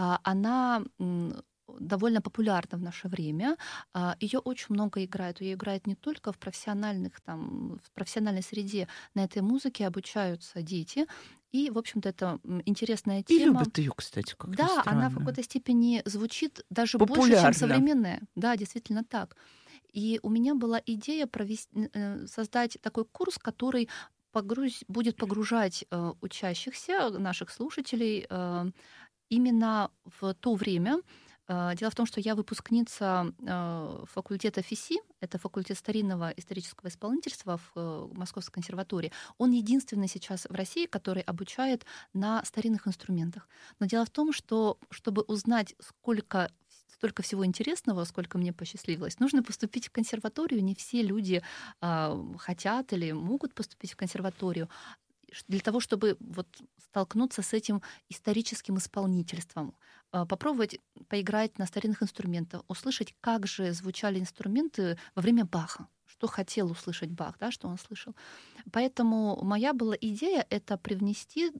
Speaker 1: она довольно популярна в наше время. Ее очень много играют. Ее играют не только в профессиональных, там, в профессиональной среде. На этой музыке обучаются дети. И, в общем-то, это интересная тема.
Speaker 2: И любят ее, кстати, как-то
Speaker 1: Да,
Speaker 2: странно.
Speaker 1: она в какой-то степени звучит даже
Speaker 2: популярно.
Speaker 1: Больше, чем современная. Да, действительно так. И у меня была идея провести, создать такой курс, который погруз, будет погружать э, учащихся, наших слушателей, э, именно в то время. Дело в том, что я выпускница факультета ФИСИ, это факультет старинного исторического исполнительства в Московской консерватории. Он единственный сейчас в России, который обучает на старинных инструментах. Но дело в том, что чтобы узнать, сколько столько всего интересного, сколько мне посчастливилось, нужно поступить в консерваторию. Не все люди хотят или могут поступить в консерваторию. Для того, чтобы вот столкнуться с этим историческим исполнительством, попробовать поиграть на старинных инструментах, услышать, как же звучали инструменты во время Баха, что хотел услышать Бах, да, что он слышал. Поэтому моя была идея — это привнести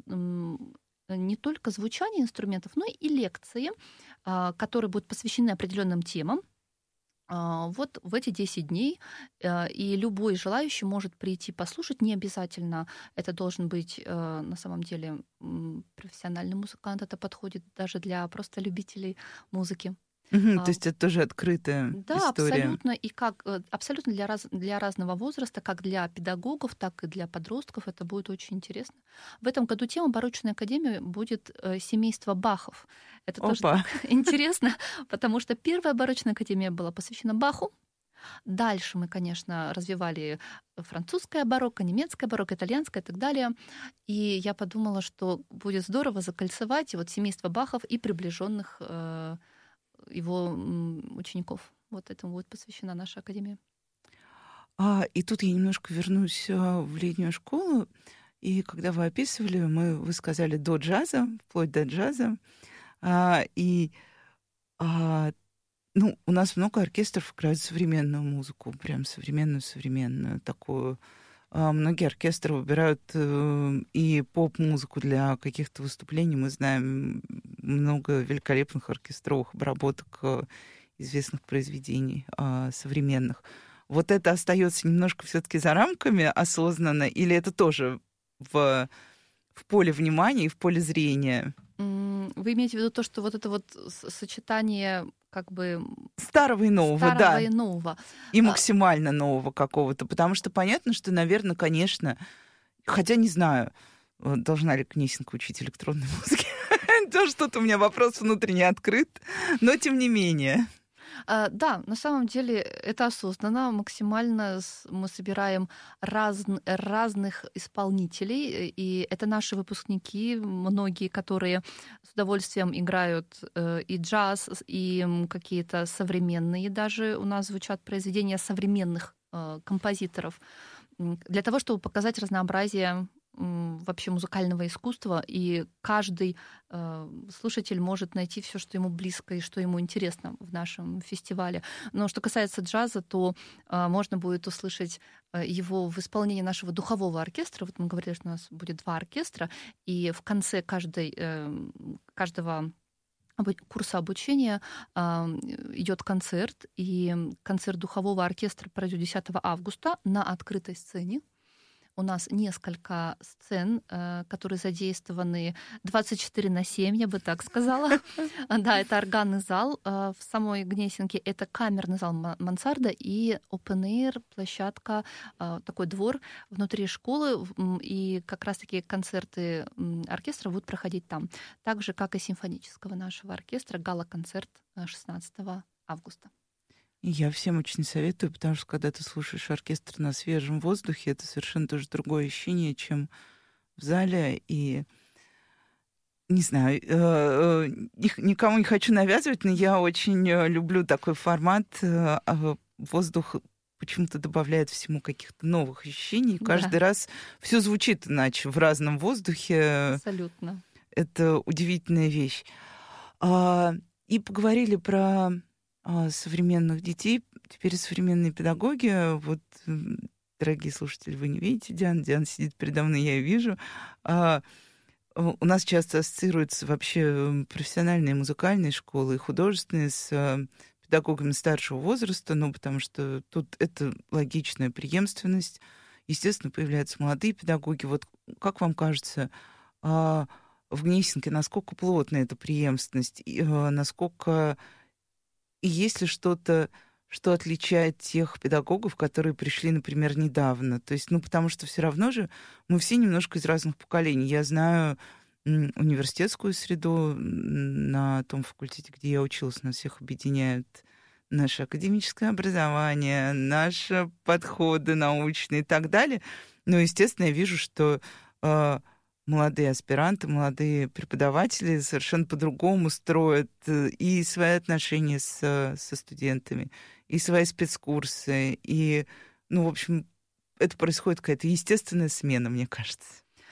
Speaker 1: не только звучание инструментов, но и лекции, которые будут посвящены определенным темам. Вот в эти десять дней, и любой желающий может прийти послушать, не обязательно это должен быть на самом деле профессиональный музыкант, это подходит даже для просто любителей музыки.
Speaker 2: Угу,
Speaker 1: а,
Speaker 2: то есть это тоже открытая
Speaker 1: да,
Speaker 2: история.
Speaker 1: абсолютно, и как абсолютно для, раз, для разного возраста, как для педагогов, так и для подростков, это будет очень интересно. В этом году тема барочной академии будет семейство Бахов. Это
Speaker 2: Опа.
Speaker 1: тоже интересно, потому что первая барочная академия была посвящена Баху. Дальше мы, конечно, развивали французское барокко, немецкое барокко, итальянское и так далее. И я подумала, что будет здорово закольцевать вот семейство Бахов и приближенных э, его учеников. Вот этому будет посвящена наша академия.
Speaker 2: А, и тут я немножко вернусь в летнюю школу. И когда вы описывали, мы, вы сказали до джаза, вплоть до джаза. А, и а, ну, у нас много оркестров играют современную музыку, прям современную-современную такую. А, многие оркестры выбирают э, и поп-музыку для каких-то выступлений. Мы знаем много великолепных оркестровых обработок э, известных произведений э, современных. Вот это остается немножко все-таки за рамками осознанно, или это тоже в, в поле внимания и в поле зрения?
Speaker 1: Вы имеете в виду то, что вот это вот сочетание как бы
Speaker 2: старого и нового,
Speaker 1: старого
Speaker 2: да,
Speaker 1: и нового,
Speaker 2: и максимально нового какого-то, потому что понятно, что, наверное, конечно, хотя не знаю, должна ли Кнесинка учить электронной музыке, тоже что-то у меня вопрос внутренне открыт, но тем не менее.
Speaker 1: Да, на самом деле это осознанно, максимально мы собираем раз, разных исполнителей, и это наши выпускники, многие, которые с удовольствием играют и джаз, и какие-то современные даже у нас звучат произведения современных композиторов, для того, чтобы показать разнообразие вообще музыкального искусства, и каждый э, слушатель может найти все, что ему близко и что ему интересно в нашем фестивале. Но что касается джаза, то э, можно будет услышать его в исполнении нашего духового оркестра. Вот мы говорили, что у нас будет два оркестра, и в конце каждой, э, каждого курса обучения э, идет концерт, и концерт духового оркестра пройдет десятого августа на открытой сцене. У нас несколько сцен, которые задействованы двадцать четыре на семь, я бы так сказала. Да, это органный зал в самой Гнесинке, это камерный зал мансарда и open-air, площадка, такой двор внутри школы, и как раз-таки концерты оркестра будут проходить там. Так же, как и симфонического нашего оркестра, гала-концерт шестнадцатого августа.
Speaker 2: И я всем очень советую, потому что когда ты слушаешь оркестр на свежем воздухе, это совершенно тоже другое ощущение, чем в зале. И не знаю, никому не хочу навязывать, но я очень люблю такой формат. Воздух почему-то добавляет всему каких-то новых ощущений. Каждый да. раз все звучит иначе в разном воздухе.
Speaker 1: Абсолютно.
Speaker 2: Это удивительная вещь. И поговорили про современных детей. Теперь современные педагоги. Вот, дорогие слушатели, вы не видите Диану. Диана сидит передо мной, я ее вижу. У нас часто ассоциируются вообще профессиональные музыкальные школы и художественные с педагогами старшего возраста, ну, потому что тут это логичная преемственность. Естественно, появляются молодые педагоги. Вот как вам кажется, в Гнесинке насколько плотна эта преемственность? Насколько... И есть ли что-то, что отличает тех педагогов, которые пришли, например, недавно? То есть, ну, потому что все равно же мы все немножко из разных поколений. Я знаю университетскую среду на том факультете, где я училась, нас всех объединяет наше академическое образование, наши подходы научные и так далее. Но, естественно, я вижу, что э, молодые аспиранты, молодые преподаватели совершенно по-другому строят и свои отношения с, со студентами, и свои спецкурсы, и, ну, в общем, это происходит какая-то естественная смена, мне кажется.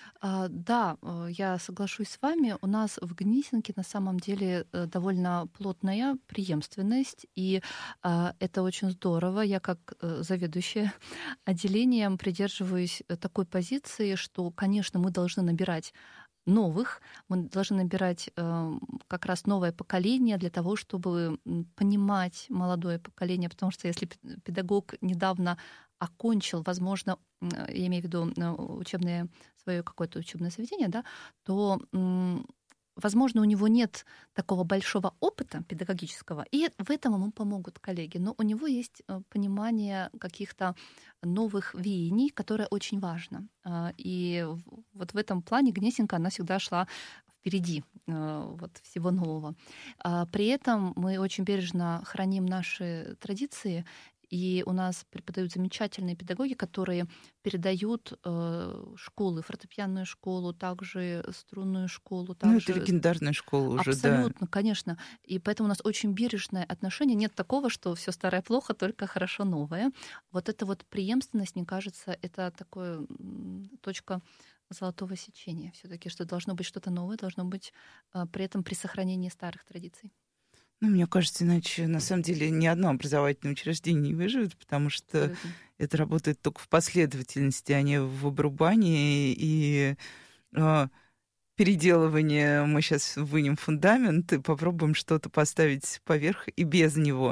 Speaker 1: Да, я соглашусь с вами. У нас в Гнесинке на самом деле довольно плотная преемственность, и это очень здорово. Я как заведующая отделением придерживаюсь такой позиции, что, конечно, мы должны набирать новых, мы должны набирать э, как раз новое поколение для того, чтобы понимать молодое поколение, потому что если педагог недавно окончил, возможно, я имею в виду учебное, свое какое-то учебное заведение, да, то, м, возможно, у него нет такого большого опыта педагогического, и в этом ему помогут коллеги, но у него есть понимание каких-то новых веяний, которое очень важно. И вот в этом плане Гнесинка, она всегда шла впереди вот, всего нового. При этом мы очень бережно храним наши традиции, и у нас преподают замечательные педагоги, которые передают э, школы, фортепианную школу, также струнную школу. Также...
Speaker 2: Ну, это легендарная школа уже,
Speaker 1: Абсолютно, да.
Speaker 2: Абсолютно,
Speaker 1: конечно. И поэтому у нас очень бережное отношение. Нет такого, что все старое плохо, только хорошо новое. Вот эта вот преемственность, мне кажется, это такая точка золотого сечения все-таки, что должно быть что-то новое, должно быть э, при этом при сохранении старых традиций.
Speaker 2: Ну, мне кажется, иначе, на самом деле, ни одно образовательное учреждение не выживет, потому что Абсолютно. Это работает только в последовательности, а не в обрубании и э, переделывании. Мы сейчас вынем фундамент и попробуем что-то поставить поверх и без него.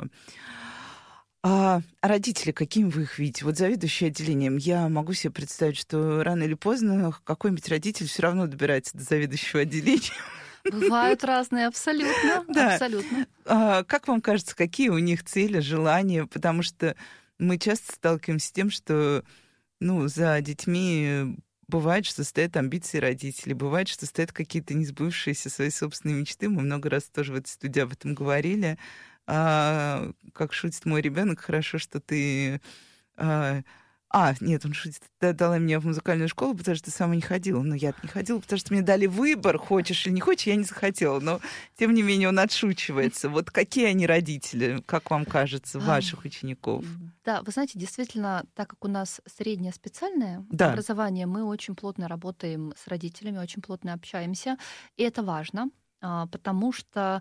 Speaker 2: А родители, какими вы их видите? Вот заведующий отделением, я могу себе представить, что рано или поздно какой-нибудь родитель все равно добирается до заведующего отделения.
Speaker 1: Бывают разные, абсолютно.
Speaker 2: Да.
Speaker 1: абсолютно.
Speaker 2: А, как вам кажется, какие у них цели, желания? Потому что мы часто сталкиваемся с тем, что ну, за детьми бывает, что стоят амбиции родителей, бывает, что стоят какие-то несбывшиеся свои собственные мечты. Мы много раз тоже в этой студии об этом говорили. А, как шутит мой ребенок, хорошо, что ты... А, А, нет, он шутит. Ты дала меня в музыкальную школу, потому что ты сама не ходила. Но я не ходила, потому что мне дали выбор, хочешь или не хочешь, я не захотела. Но, тем не менее, он отшучивается. Вот какие они родители, как вам кажется, ваших учеников?
Speaker 1: Да, вы знаете, действительно, так как у нас среднее специальное
Speaker 2: да.
Speaker 1: образование, мы очень плотно работаем с родителями, очень плотно общаемся. И это важно, потому что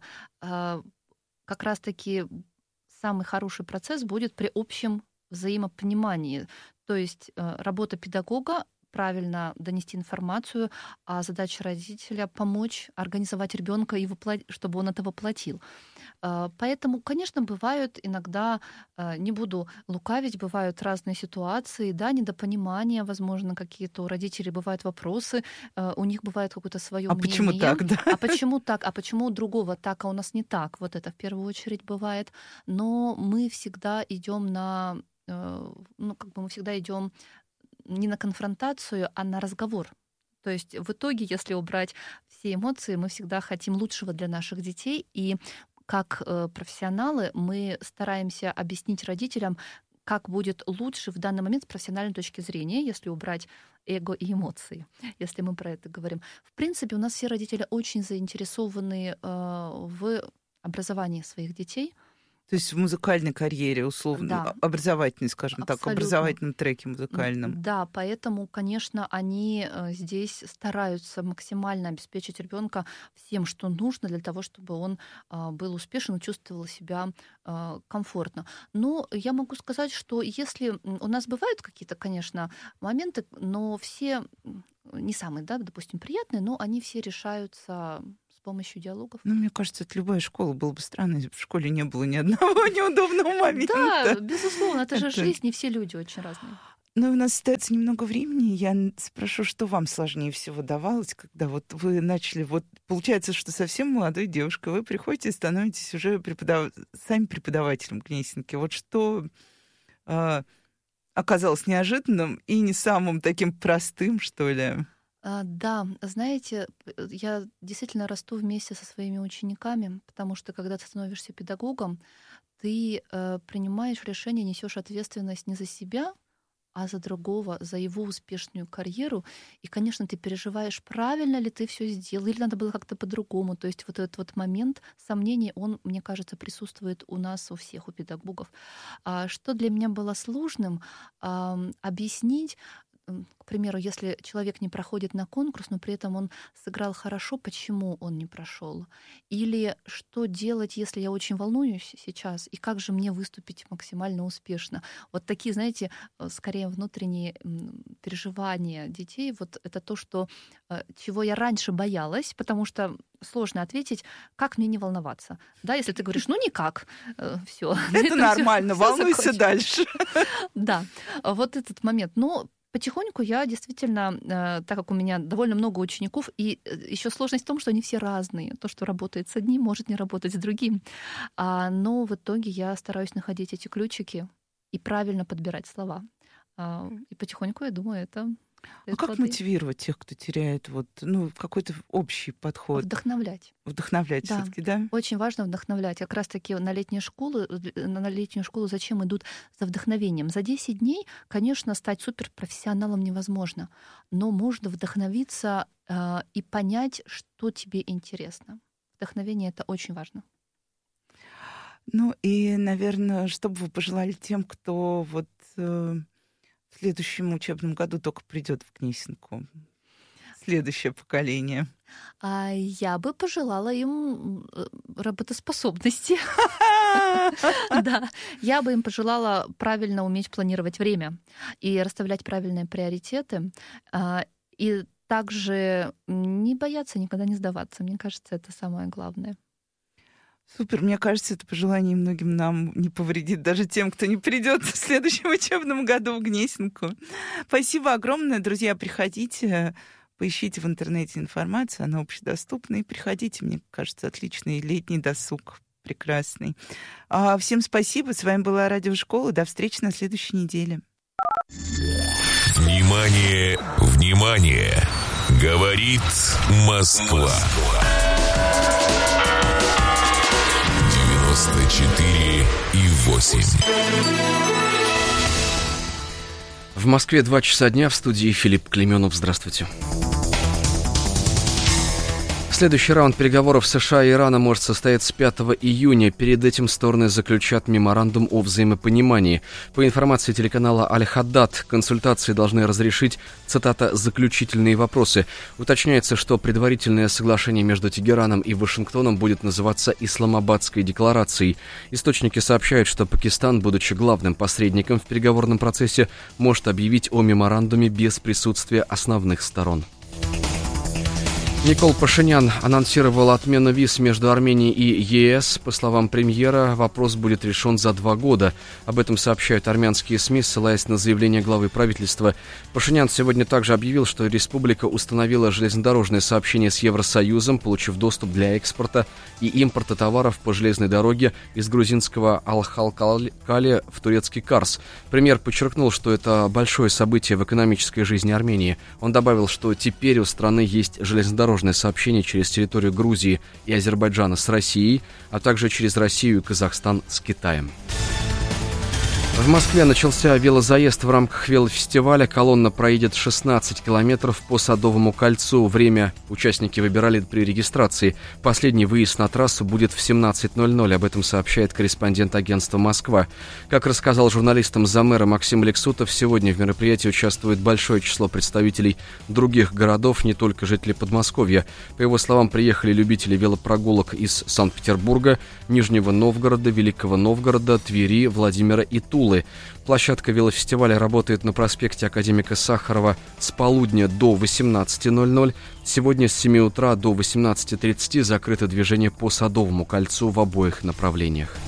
Speaker 1: как раз-таки самый хороший процесс будет при общем взаимопонимании. То есть работа педагога правильно донести информацию, а задача родителя помочь организовать ребенка, и воплот... чтобы он это воплотил. Поэтому, конечно, бывают иногда, не буду лукавить, бывают разные ситуации, да, недопонимания, возможно, какие-то у родителей бывают вопросы, у них бывает какое-то свое
Speaker 2: а
Speaker 1: мнение.
Speaker 2: Почему так, да?
Speaker 1: А почему так? А почему у другого так, а у нас не так? Вот это в первую очередь бывает. Но мы всегда идем на, ну, как бы мы всегда идем не на конфронтацию, а на разговор. То есть в итоге, если убрать все эмоции, мы всегда хотим лучшего для наших детей. И как профессионалы мы стараемся объяснить родителям, как будет лучше в данный момент с профессиональной точки зрения, если убрать эго и эмоции, если мы про это говорим. В принципе, у нас все родители очень заинтересованы в образовании своих детей.
Speaker 2: То есть в музыкальной карьере, условно, да. образовательной, скажем Абсолютно. так, образовательном треке музыкальном.
Speaker 1: Да, поэтому, конечно, они здесь стараются максимально обеспечить ребенка всем, что нужно для того, чтобы он был успешен и чувствовал себя комфортно. Но я могу сказать, что если у нас бывают какие-то, конечно, моменты, но все не самые, да, допустим, приятные, но они все решаются с помощью диалогов.
Speaker 2: Ну, мне кажется, это любая школа. Было бы странно, если бы в школе не было ни одного неудобного момента.
Speaker 1: Да, безусловно, это же жизнь, и все люди очень разные.
Speaker 2: Ну, у нас остается немного времени. Я спрошу, что вам сложнее всего давалось, когда вот вы начали... Вот получается, что совсем молодой девушкой вы приходите и становитесь уже преподав... сами преподавателем Гнесинки. Вот что э, оказалось неожиданным и не самым таким простым, что ли?
Speaker 1: Да, знаете, я действительно расту вместе со своими учениками, потому что когда ты становишься педагогом, ты э, принимаешь решение, несешь ответственность не за себя, а за другого, за его успешную карьеру. И, конечно, ты переживаешь, правильно ли ты все сделал, или надо было как-то по-другому. То есть вот этот вот момент сомнений, он, мне кажется, присутствует у нас, у всех, у педагогов. А что для меня было сложным, а, объяснить, к примеру, если человек не проходит на конкурс, но при этом он сыграл хорошо, почему он не прошел? Или что делать, если я очень волнуюсь сейчас, и как же мне выступить максимально успешно? Вот такие, знаете, скорее внутренние переживания детей, вот это то, что, чего я раньше боялась, потому что сложно ответить, как мне не волноваться. Да, если ты говоришь, ну никак, все.
Speaker 2: Это нормально, волнуйся дальше.
Speaker 1: Да, вот этот момент. Но потихоньку я действительно, так как у меня довольно много учеников, и еще сложность в том, что они все разные. То, что работает с одним, может не работать с другим. Но в итоге я стараюсь находить эти ключики и правильно подбирать слова. И потихоньку, я думаю, это...
Speaker 2: А как мотивировать тех, кто теряет вот, ну, какой-то общий подход?
Speaker 1: Вдохновлять.
Speaker 2: Вдохновлять
Speaker 1: да.
Speaker 2: все-таки, да?
Speaker 1: Очень важно вдохновлять. Как раз-таки на летнюю школу, на летнюю школу зачем идут? За вдохновением. За десять дней, конечно, стать суперпрофессионалом невозможно, но можно вдохновиться э, и понять, что тебе интересно. Вдохновение — это очень важно.
Speaker 2: Ну и, наверное, что бы вы пожелали тем, кто вот... Э, в следующем учебном году только придет в Гнесинку. Следующее поколение.
Speaker 1: А я бы пожелала им работоспособности. Да, я бы им пожелала правильно уметь планировать время и расставлять правильные приоритеты. И также не бояться никогда не сдаваться. Мне кажется, это самое главное.
Speaker 2: Супер, мне кажется, это пожелание многим нам не повредит, даже тем, кто не придет в следующем учебном году в Гнесинку. Спасибо огромное, друзья, приходите, поищите в интернете информацию, она общедоступна, и приходите, мне кажется, отличный летний досуг, прекрасный. А всем спасибо, с вами была Радиошкола, до встречи на следующей неделе.
Speaker 3: Внимание, внимание, говорит Москва. девяносто четыре и восемь.
Speaker 4: В Москве два часа дня, в студии Филипп Клеменов. Здравствуйте. Следующий раунд переговоров США и Ирана может состояться пятого июня. Перед этим стороны заключат меморандум о взаимопонимании. По информации телеканала «Аль-Хаддад», консультации должны разрешить, цитата, «заключительные вопросы». Уточняется, что предварительное соглашение между Тегераном и Вашингтоном будет называться Исламабадской декларацией. Источники сообщают, что Пакистан, будучи главным посредником в переговорном процессе, может объявить о меморандуме без присутствия основных сторон. Никол Пашинян анонсировал отмену виз между Арменией и ЕС. По словам премьера, вопрос будет решен за два года. Об этом сообщают армянские СМИ, ссылаясь на заявление главы правительства. Пашинян сегодня также объявил, что республика установила железнодорожное сообщение с Евросоюзом, получив доступ для экспорта и импорта товаров по железной дороге из грузинского Алхалкали в турецкий Карс. Премьер подчеркнул, что это большое событие в экономической жизни Армении. Он добавил, что теперь у страны есть железнодорожное железнодорожное сообщение через территорию Грузии и Азербайджана с Россией, а также через Россию и Казахстан с Китаем. В Москве начался велозаезд в рамках велофестиваля. Колонна проедет шестнадцать километров по Садовому кольцу. Время участники выбирали при регистрации. Последний выезд на трассу будет в семнадцать ноль ноль. Об этом сообщает корреспондент агентства «Москва». Как рассказал журналистам замэра Максим Алексутов, сегодня в мероприятии участвует большое число представителей других городов, не только жители Подмосковья. По его словам, приехали любители велопрогулок из Санкт-Петербурга, Нижнего Новгорода, Великого Новгорода, Твери, Владимира и Тулы. Площадка велофестиваля работает на проспекте Академика Сахарова с полудня до восемнадцати ноль ноль. Сегодня с семи утра до восемнадцати тридцати закрыто движение по Садовому кольцу в обоих направлениях.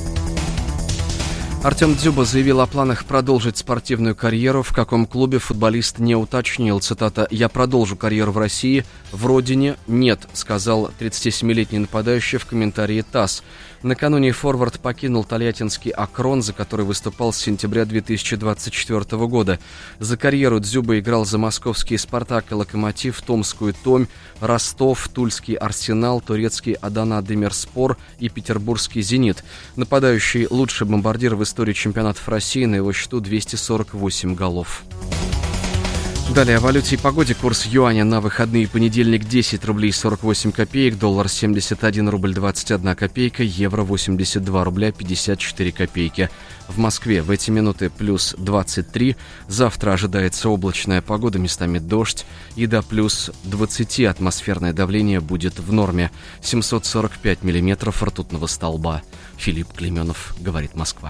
Speaker 4: Артем Дзюба заявил о планах продолжить спортивную карьеру. В каком клубе футболист не уточнил. Цитата: «Я продолжу карьеру в России. В родине нет», сказал тридцатисемилетний нападающий в комментарии ТАСС. Накануне форвард покинул тольяттинский «Акрон», за который выступал с сентября две тысячи двадцать четвёртого года. За карьеру Дзюба играл за московский «Спартак» и «Локомотив», томскую «Томь», Ростов, тульский «Арсенал», турецкий «Адана Демирспор» и петербургский «Зенит». Нападающий — лучший бомбардир в истории чемпионатов России, на его счету двести сорок восемь голов. Далее о валюте и погоде. Курс юаня на выходные: понедельник десять рублей сорок восемь копеек, доллар семьдесят один рубль двадцать одна копейка, евро восемьдесят два рубля пятьдесят четыре копейки. В Москве в эти минуты плюс двадцать три. Завтра ожидается облачная погода, местами дождь, и до плюс двадцати атмосферное давление будет в норме. семьсот сорок пять миллиметров ртутного столба. Филипп Клейменов, говорит Москва.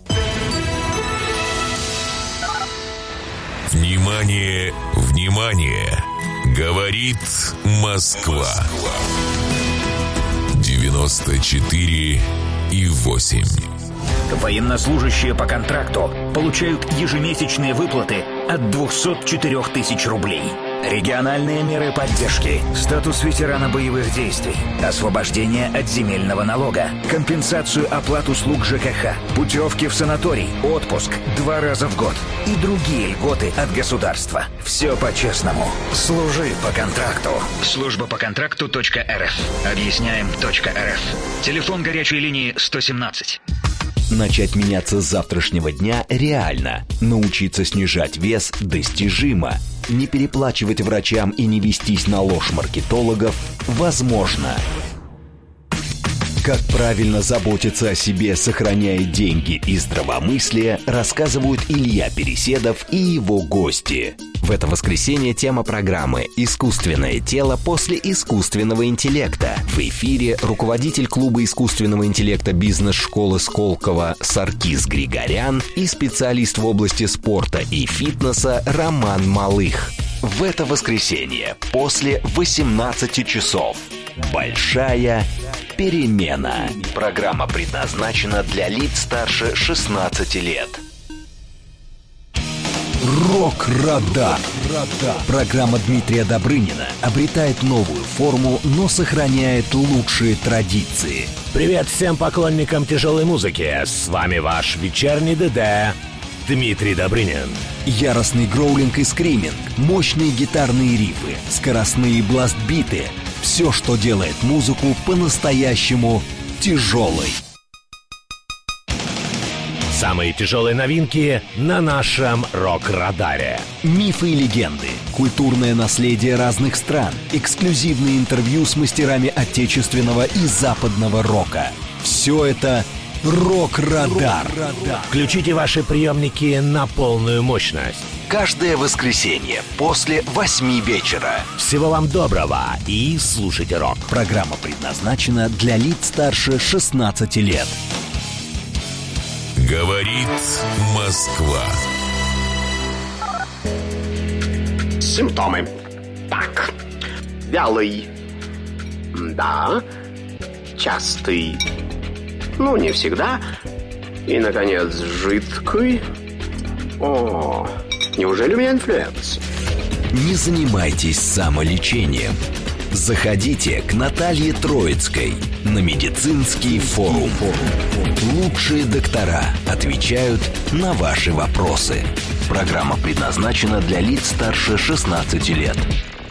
Speaker 3: Внимание, внимание! Говорит Москва. девяносто четыре и восемь.
Speaker 10: Военнослужащие по контракту получают ежемесячные выплаты от двухсот четырёх тысяч рублей. Региональные меры поддержки, статус ветерана боевых действий, освобождение от земельного налога, компенсацию оплат услуг ЖКХ, путевки в санаторий, отпуск два раза в год и другие льготы от государства. Все по-честному. Служи по контракту. Служба по контракту .рф. Объясняем .рф. Телефон горячей линии сто семнадцать.
Speaker 7: Начать меняться с завтрашнего дня реально. Научиться снижать вес достижимо. Не переплачивать врачам и не вестись на ложь маркетологов возможно. Как правильно заботиться о себе, сохраняя деньги и здравомыслие, рассказывают Илья Переседов и его гости. В это воскресенье тема программы «Искусственное тело после искусственного интеллекта». В эфире руководитель клуба искусственного интеллекта бизнес-школы Сколково Саркис Григорян и специалист в области спорта и фитнеса Роман Малых. В это воскресенье после восемнадцати часов. Большая перемена. Программа предназначена для лиц старше шестнадцати лет. Рок-радар. Программа Дмитрия Добрынина обретает новую форму, но сохраняет лучшие традиции.
Speaker 11: Привет всем поклонникам тяжелой музыки. С вами ваш вечерний ДД Дмитрий Добрынин.
Speaker 7: Яростный гроулинг и скриминг, мощные гитарные рифы, скоростные бласт-биты. Все, что делает музыку по-настоящему тяжелой.
Speaker 11: Самые тяжелые новинки на нашем рок-радаре.
Speaker 7: Мифы и легенды, культурное наследие разных стран, эксклюзивные интервью с мастерами отечественного и западного рока. Все это Рок-радар.
Speaker 11: Включите ваши приемники на полную мощность.
Speaker 7: Каждое воскресенье после восьми вечера.
Speaker 11: Всего вам доброго и слушайте рок.
Speaker 7: Программа предназначена для лиц старше шестнадцати лет.
Speaker 3: Говорит Москва.
Speaker 8: Симптомы. Так. Вялый. Да. Частый. Ну, не всегда. И, наконец, жидкий. О, неужели у меня инфлюенс?
Speaker 7: Не занимайтесь самолечением. Заходите к Наталье Троицкой на медицинский форум. Лучшие доктора отвечают на ваши вопросы. Программа предназначена для лиц старше шестнадцати лет.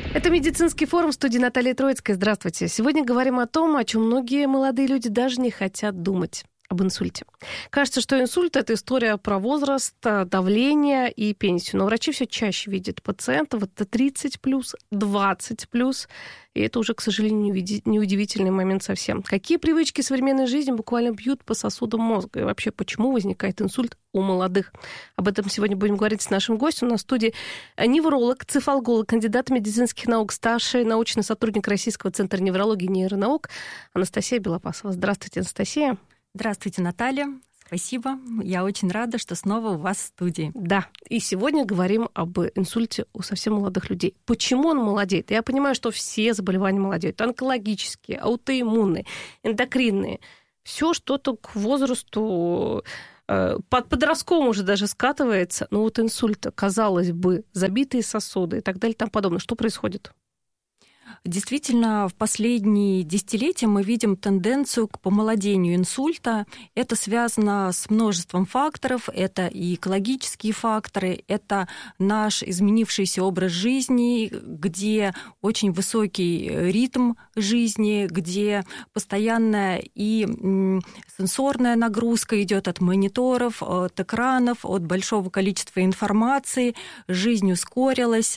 Speaker 12: Это медицинский форум, в студии Наталья Троицкая. Здравствуйте. Сегодня говорим о том, о чем многие молодые люди даже не хотят думать. Об инсульте. Кажется, что инсульт – это история про возраст, давление и пенсию. Но врачи все чаще видят пациентов это тридцать плюс, двадцать плюс. И это уже, к сожалению, неудивительный момент совсем. Какие привычки современной жизни буквально бьют по сосудам мозга? И вообще, почему возникает инсульт у молодых? Об этом сегодня будем говорить с нашим гостем. У нас в студии невролог, цефалголог, кандидат медицинских наук, старший научный сотрудник Российского центра неврологии и нейронаук Анастасия Белопасова. Здравствуйте, Анастасия.
Speaker 13: Здравствуйте, Наталья. Спасибо. Я очень рада, что снова у вас в студии.
Speaker 12: Да. И сегодня говорим об инсульте у совсем молодых людей. Почему он молодеет? Я понимаю, что все заболевания молодеют. Онкологические, аутоиммунные, эндокринные. Все что-то к возрасту под подростковым уже даже скатывается. Но вот инсульт, казалось бы, забитые сосуды и так далее и тому подобное. Что происходит?
Speaker 13: Действительно, в последние десятилетия мы видим тенденцию к помолодению инсульта. Это связано с множеством факторов. Это и экологические факторы, это наш изменившийся образ жизни, где очень высокий ритм жизни, где постоянная и сенсорная нагрузка идет от мониторов, от экранов, от большого количества информации. Жизнь ускорилась,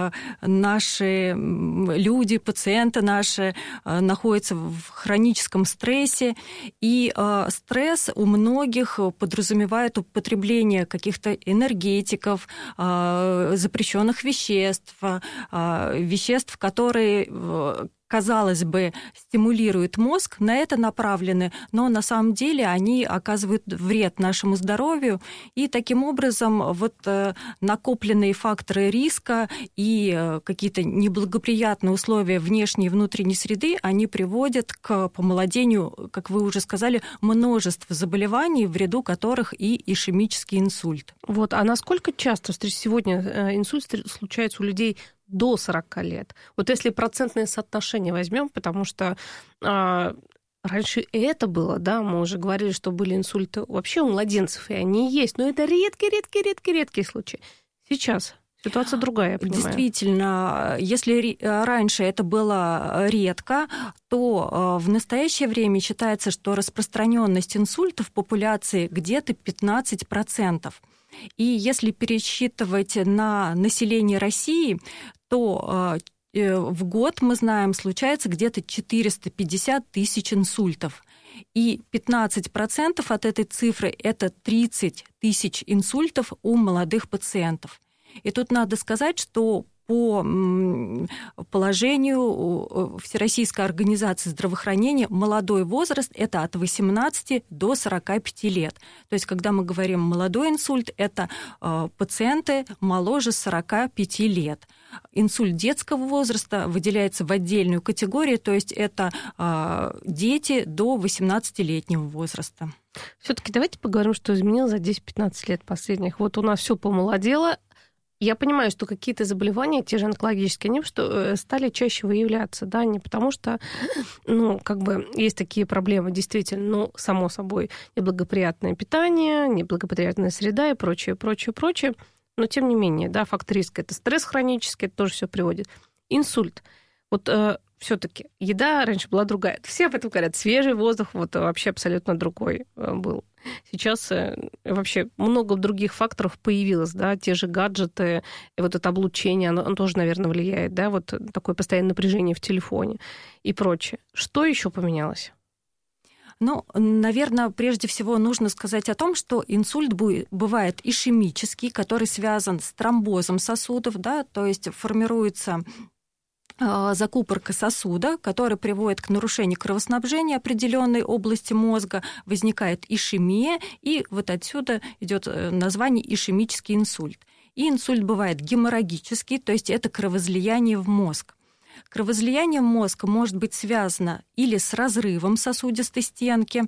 Speaker 13: наши люди, Люди, пациенты наши находятся в хроническом стрессе, и стресс у многих подразумевает употребление каких-то энергетиков, запрещенных веществ, веществ, которые, казалось бы, стимулируют мозг, на это направлены, но на самом деле они оказывают вред нашему здоровью, и таким образом вот накопленные факторы риска и какие-то неблагоприятные условия внешней и внутренней среды, они приводят к помолодению, как вы уже сказали, множества заболеваний, в ряду которых и ишемический инсульт.
Speaker 12: Вот, а насколько часто сегодня инсульт случается у людей до сорока лет? Вот если процентное соотношение возьмем, потому что а, раньше это было, да, мы уже говорили, что были инсульты вообще у младенцев, и они есть, но это редкие-редкие-редкие-редкие случаи. Сейчас ситуация другая, я понимаю.
Speaker 13: Действительно, если раньше это было редко, то в настоящее время считается, что распространенность инсульта в популяции где-то пятнадцать процентов. И если пересчитывать на население России, то в год, мы знаем, случается где-то четыреста пятьдесят тысяч инсультов. И пятнадцать процентов от этой цифры – это тридцать тысяч инсультов у молодых пациентов. И тут надо сказать, что по положению Всероссийской организации здравоохранения молодой возраст – это от восемнадцати до сорока пяти лет. То есть, когда мы говорим молодой инсульт, это пациенты моложе сорока пяти лет. Инсульт детского возраста выделяется в отдельную категорию, то есть это дети до восемнадцатилетнего возраста.
Speaker 12: Все-таки давайте поговорим, что изменилось за десять-пятнадцать лет последних. Вот у нас все помолодело. Я понимаю, что какие-то заболевания, те же онкологические, они что, стали чаще выявляться, да, не потому что, ну, как бы есть такие проблемы, действительно, ну, само собой, неблагоприятное питание, неблагоприятная среда и прочее, прочее, прочее, но тем не менее, да, фактор риска – это стресс хронический, это тоже все приводит. Инсульт. Вот э, все-таки еда раньше была другая. Все об этом говорят. Свежий воздух вот вообще абсолютно другой был. Сейчас вообще много других факторов появилось, да, те же гаджеты, и вот это облучение, оно, оно тоже, наверное, влияет, да, вот такое постоянное напряжение в телефоне и прочее. Что еще поменялось?
Speaker 13: Ну, наверное, прежде всего нужно сказать о том, что инсульт бывает ишемический, который связан с тромбозом сосудов, да, то есть формируется закупорка сосуда, которая приводит к нарушению кровоснабжения определенной области мозга, возникает ишемия, и вот отсюда идет название ишемический инсульт. И инсульт бывает геморрагический, то есть это кровоизлияние в мозг. Кровоизлияние в мозг может быть связано или с разрывом сосудистой стенки,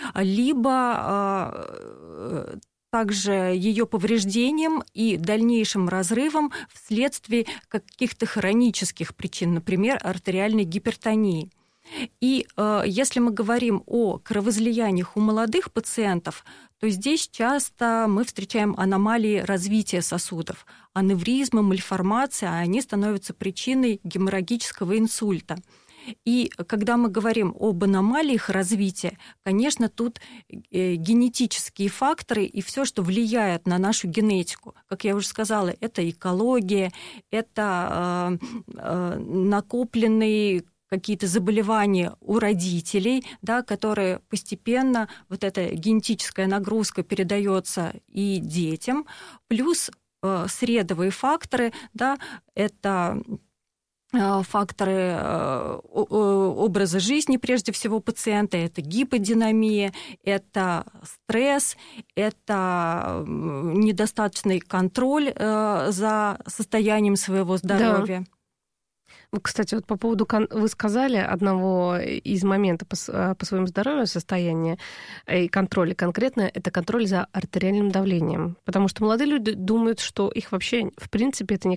Speaker 13: либо также ее повреждением и дальнейшим разрывом вследствие каких-то хронических причин, например, артериальной гипертонии. И э, если мы говорим о кровоизлияниях у молодых пациентов, то здесь часто мы встречаем аномалии развития сосудов. Аневризмы, мальформации, они становятся причиной геморрагического инсульта. И когда мы говорим об аномалиях развития, конечно, тут генетические факторы и все, что влияет на нашу генетику. Как я уже сказала, это экология, это э, э, накопленные какие-то заболевания у родителей, да, которые постепенно, вот эта генетическая нагрузка передается и детям, плюс э, средовые факторы, да, это факторы образа жизни, прежде всего, пациента, это гиподинамия, это стресс, это недостаточный контроль за состоянием своего здоровья.
Speaker 12: Да. Кстати, вот по поводу, вы сказали одного из моментов по, по своему здоровью, состоянию и контроля конкретно, это контроль за артериальным давлением. Потому что молодые люди думают, что их вообще, в принципе, это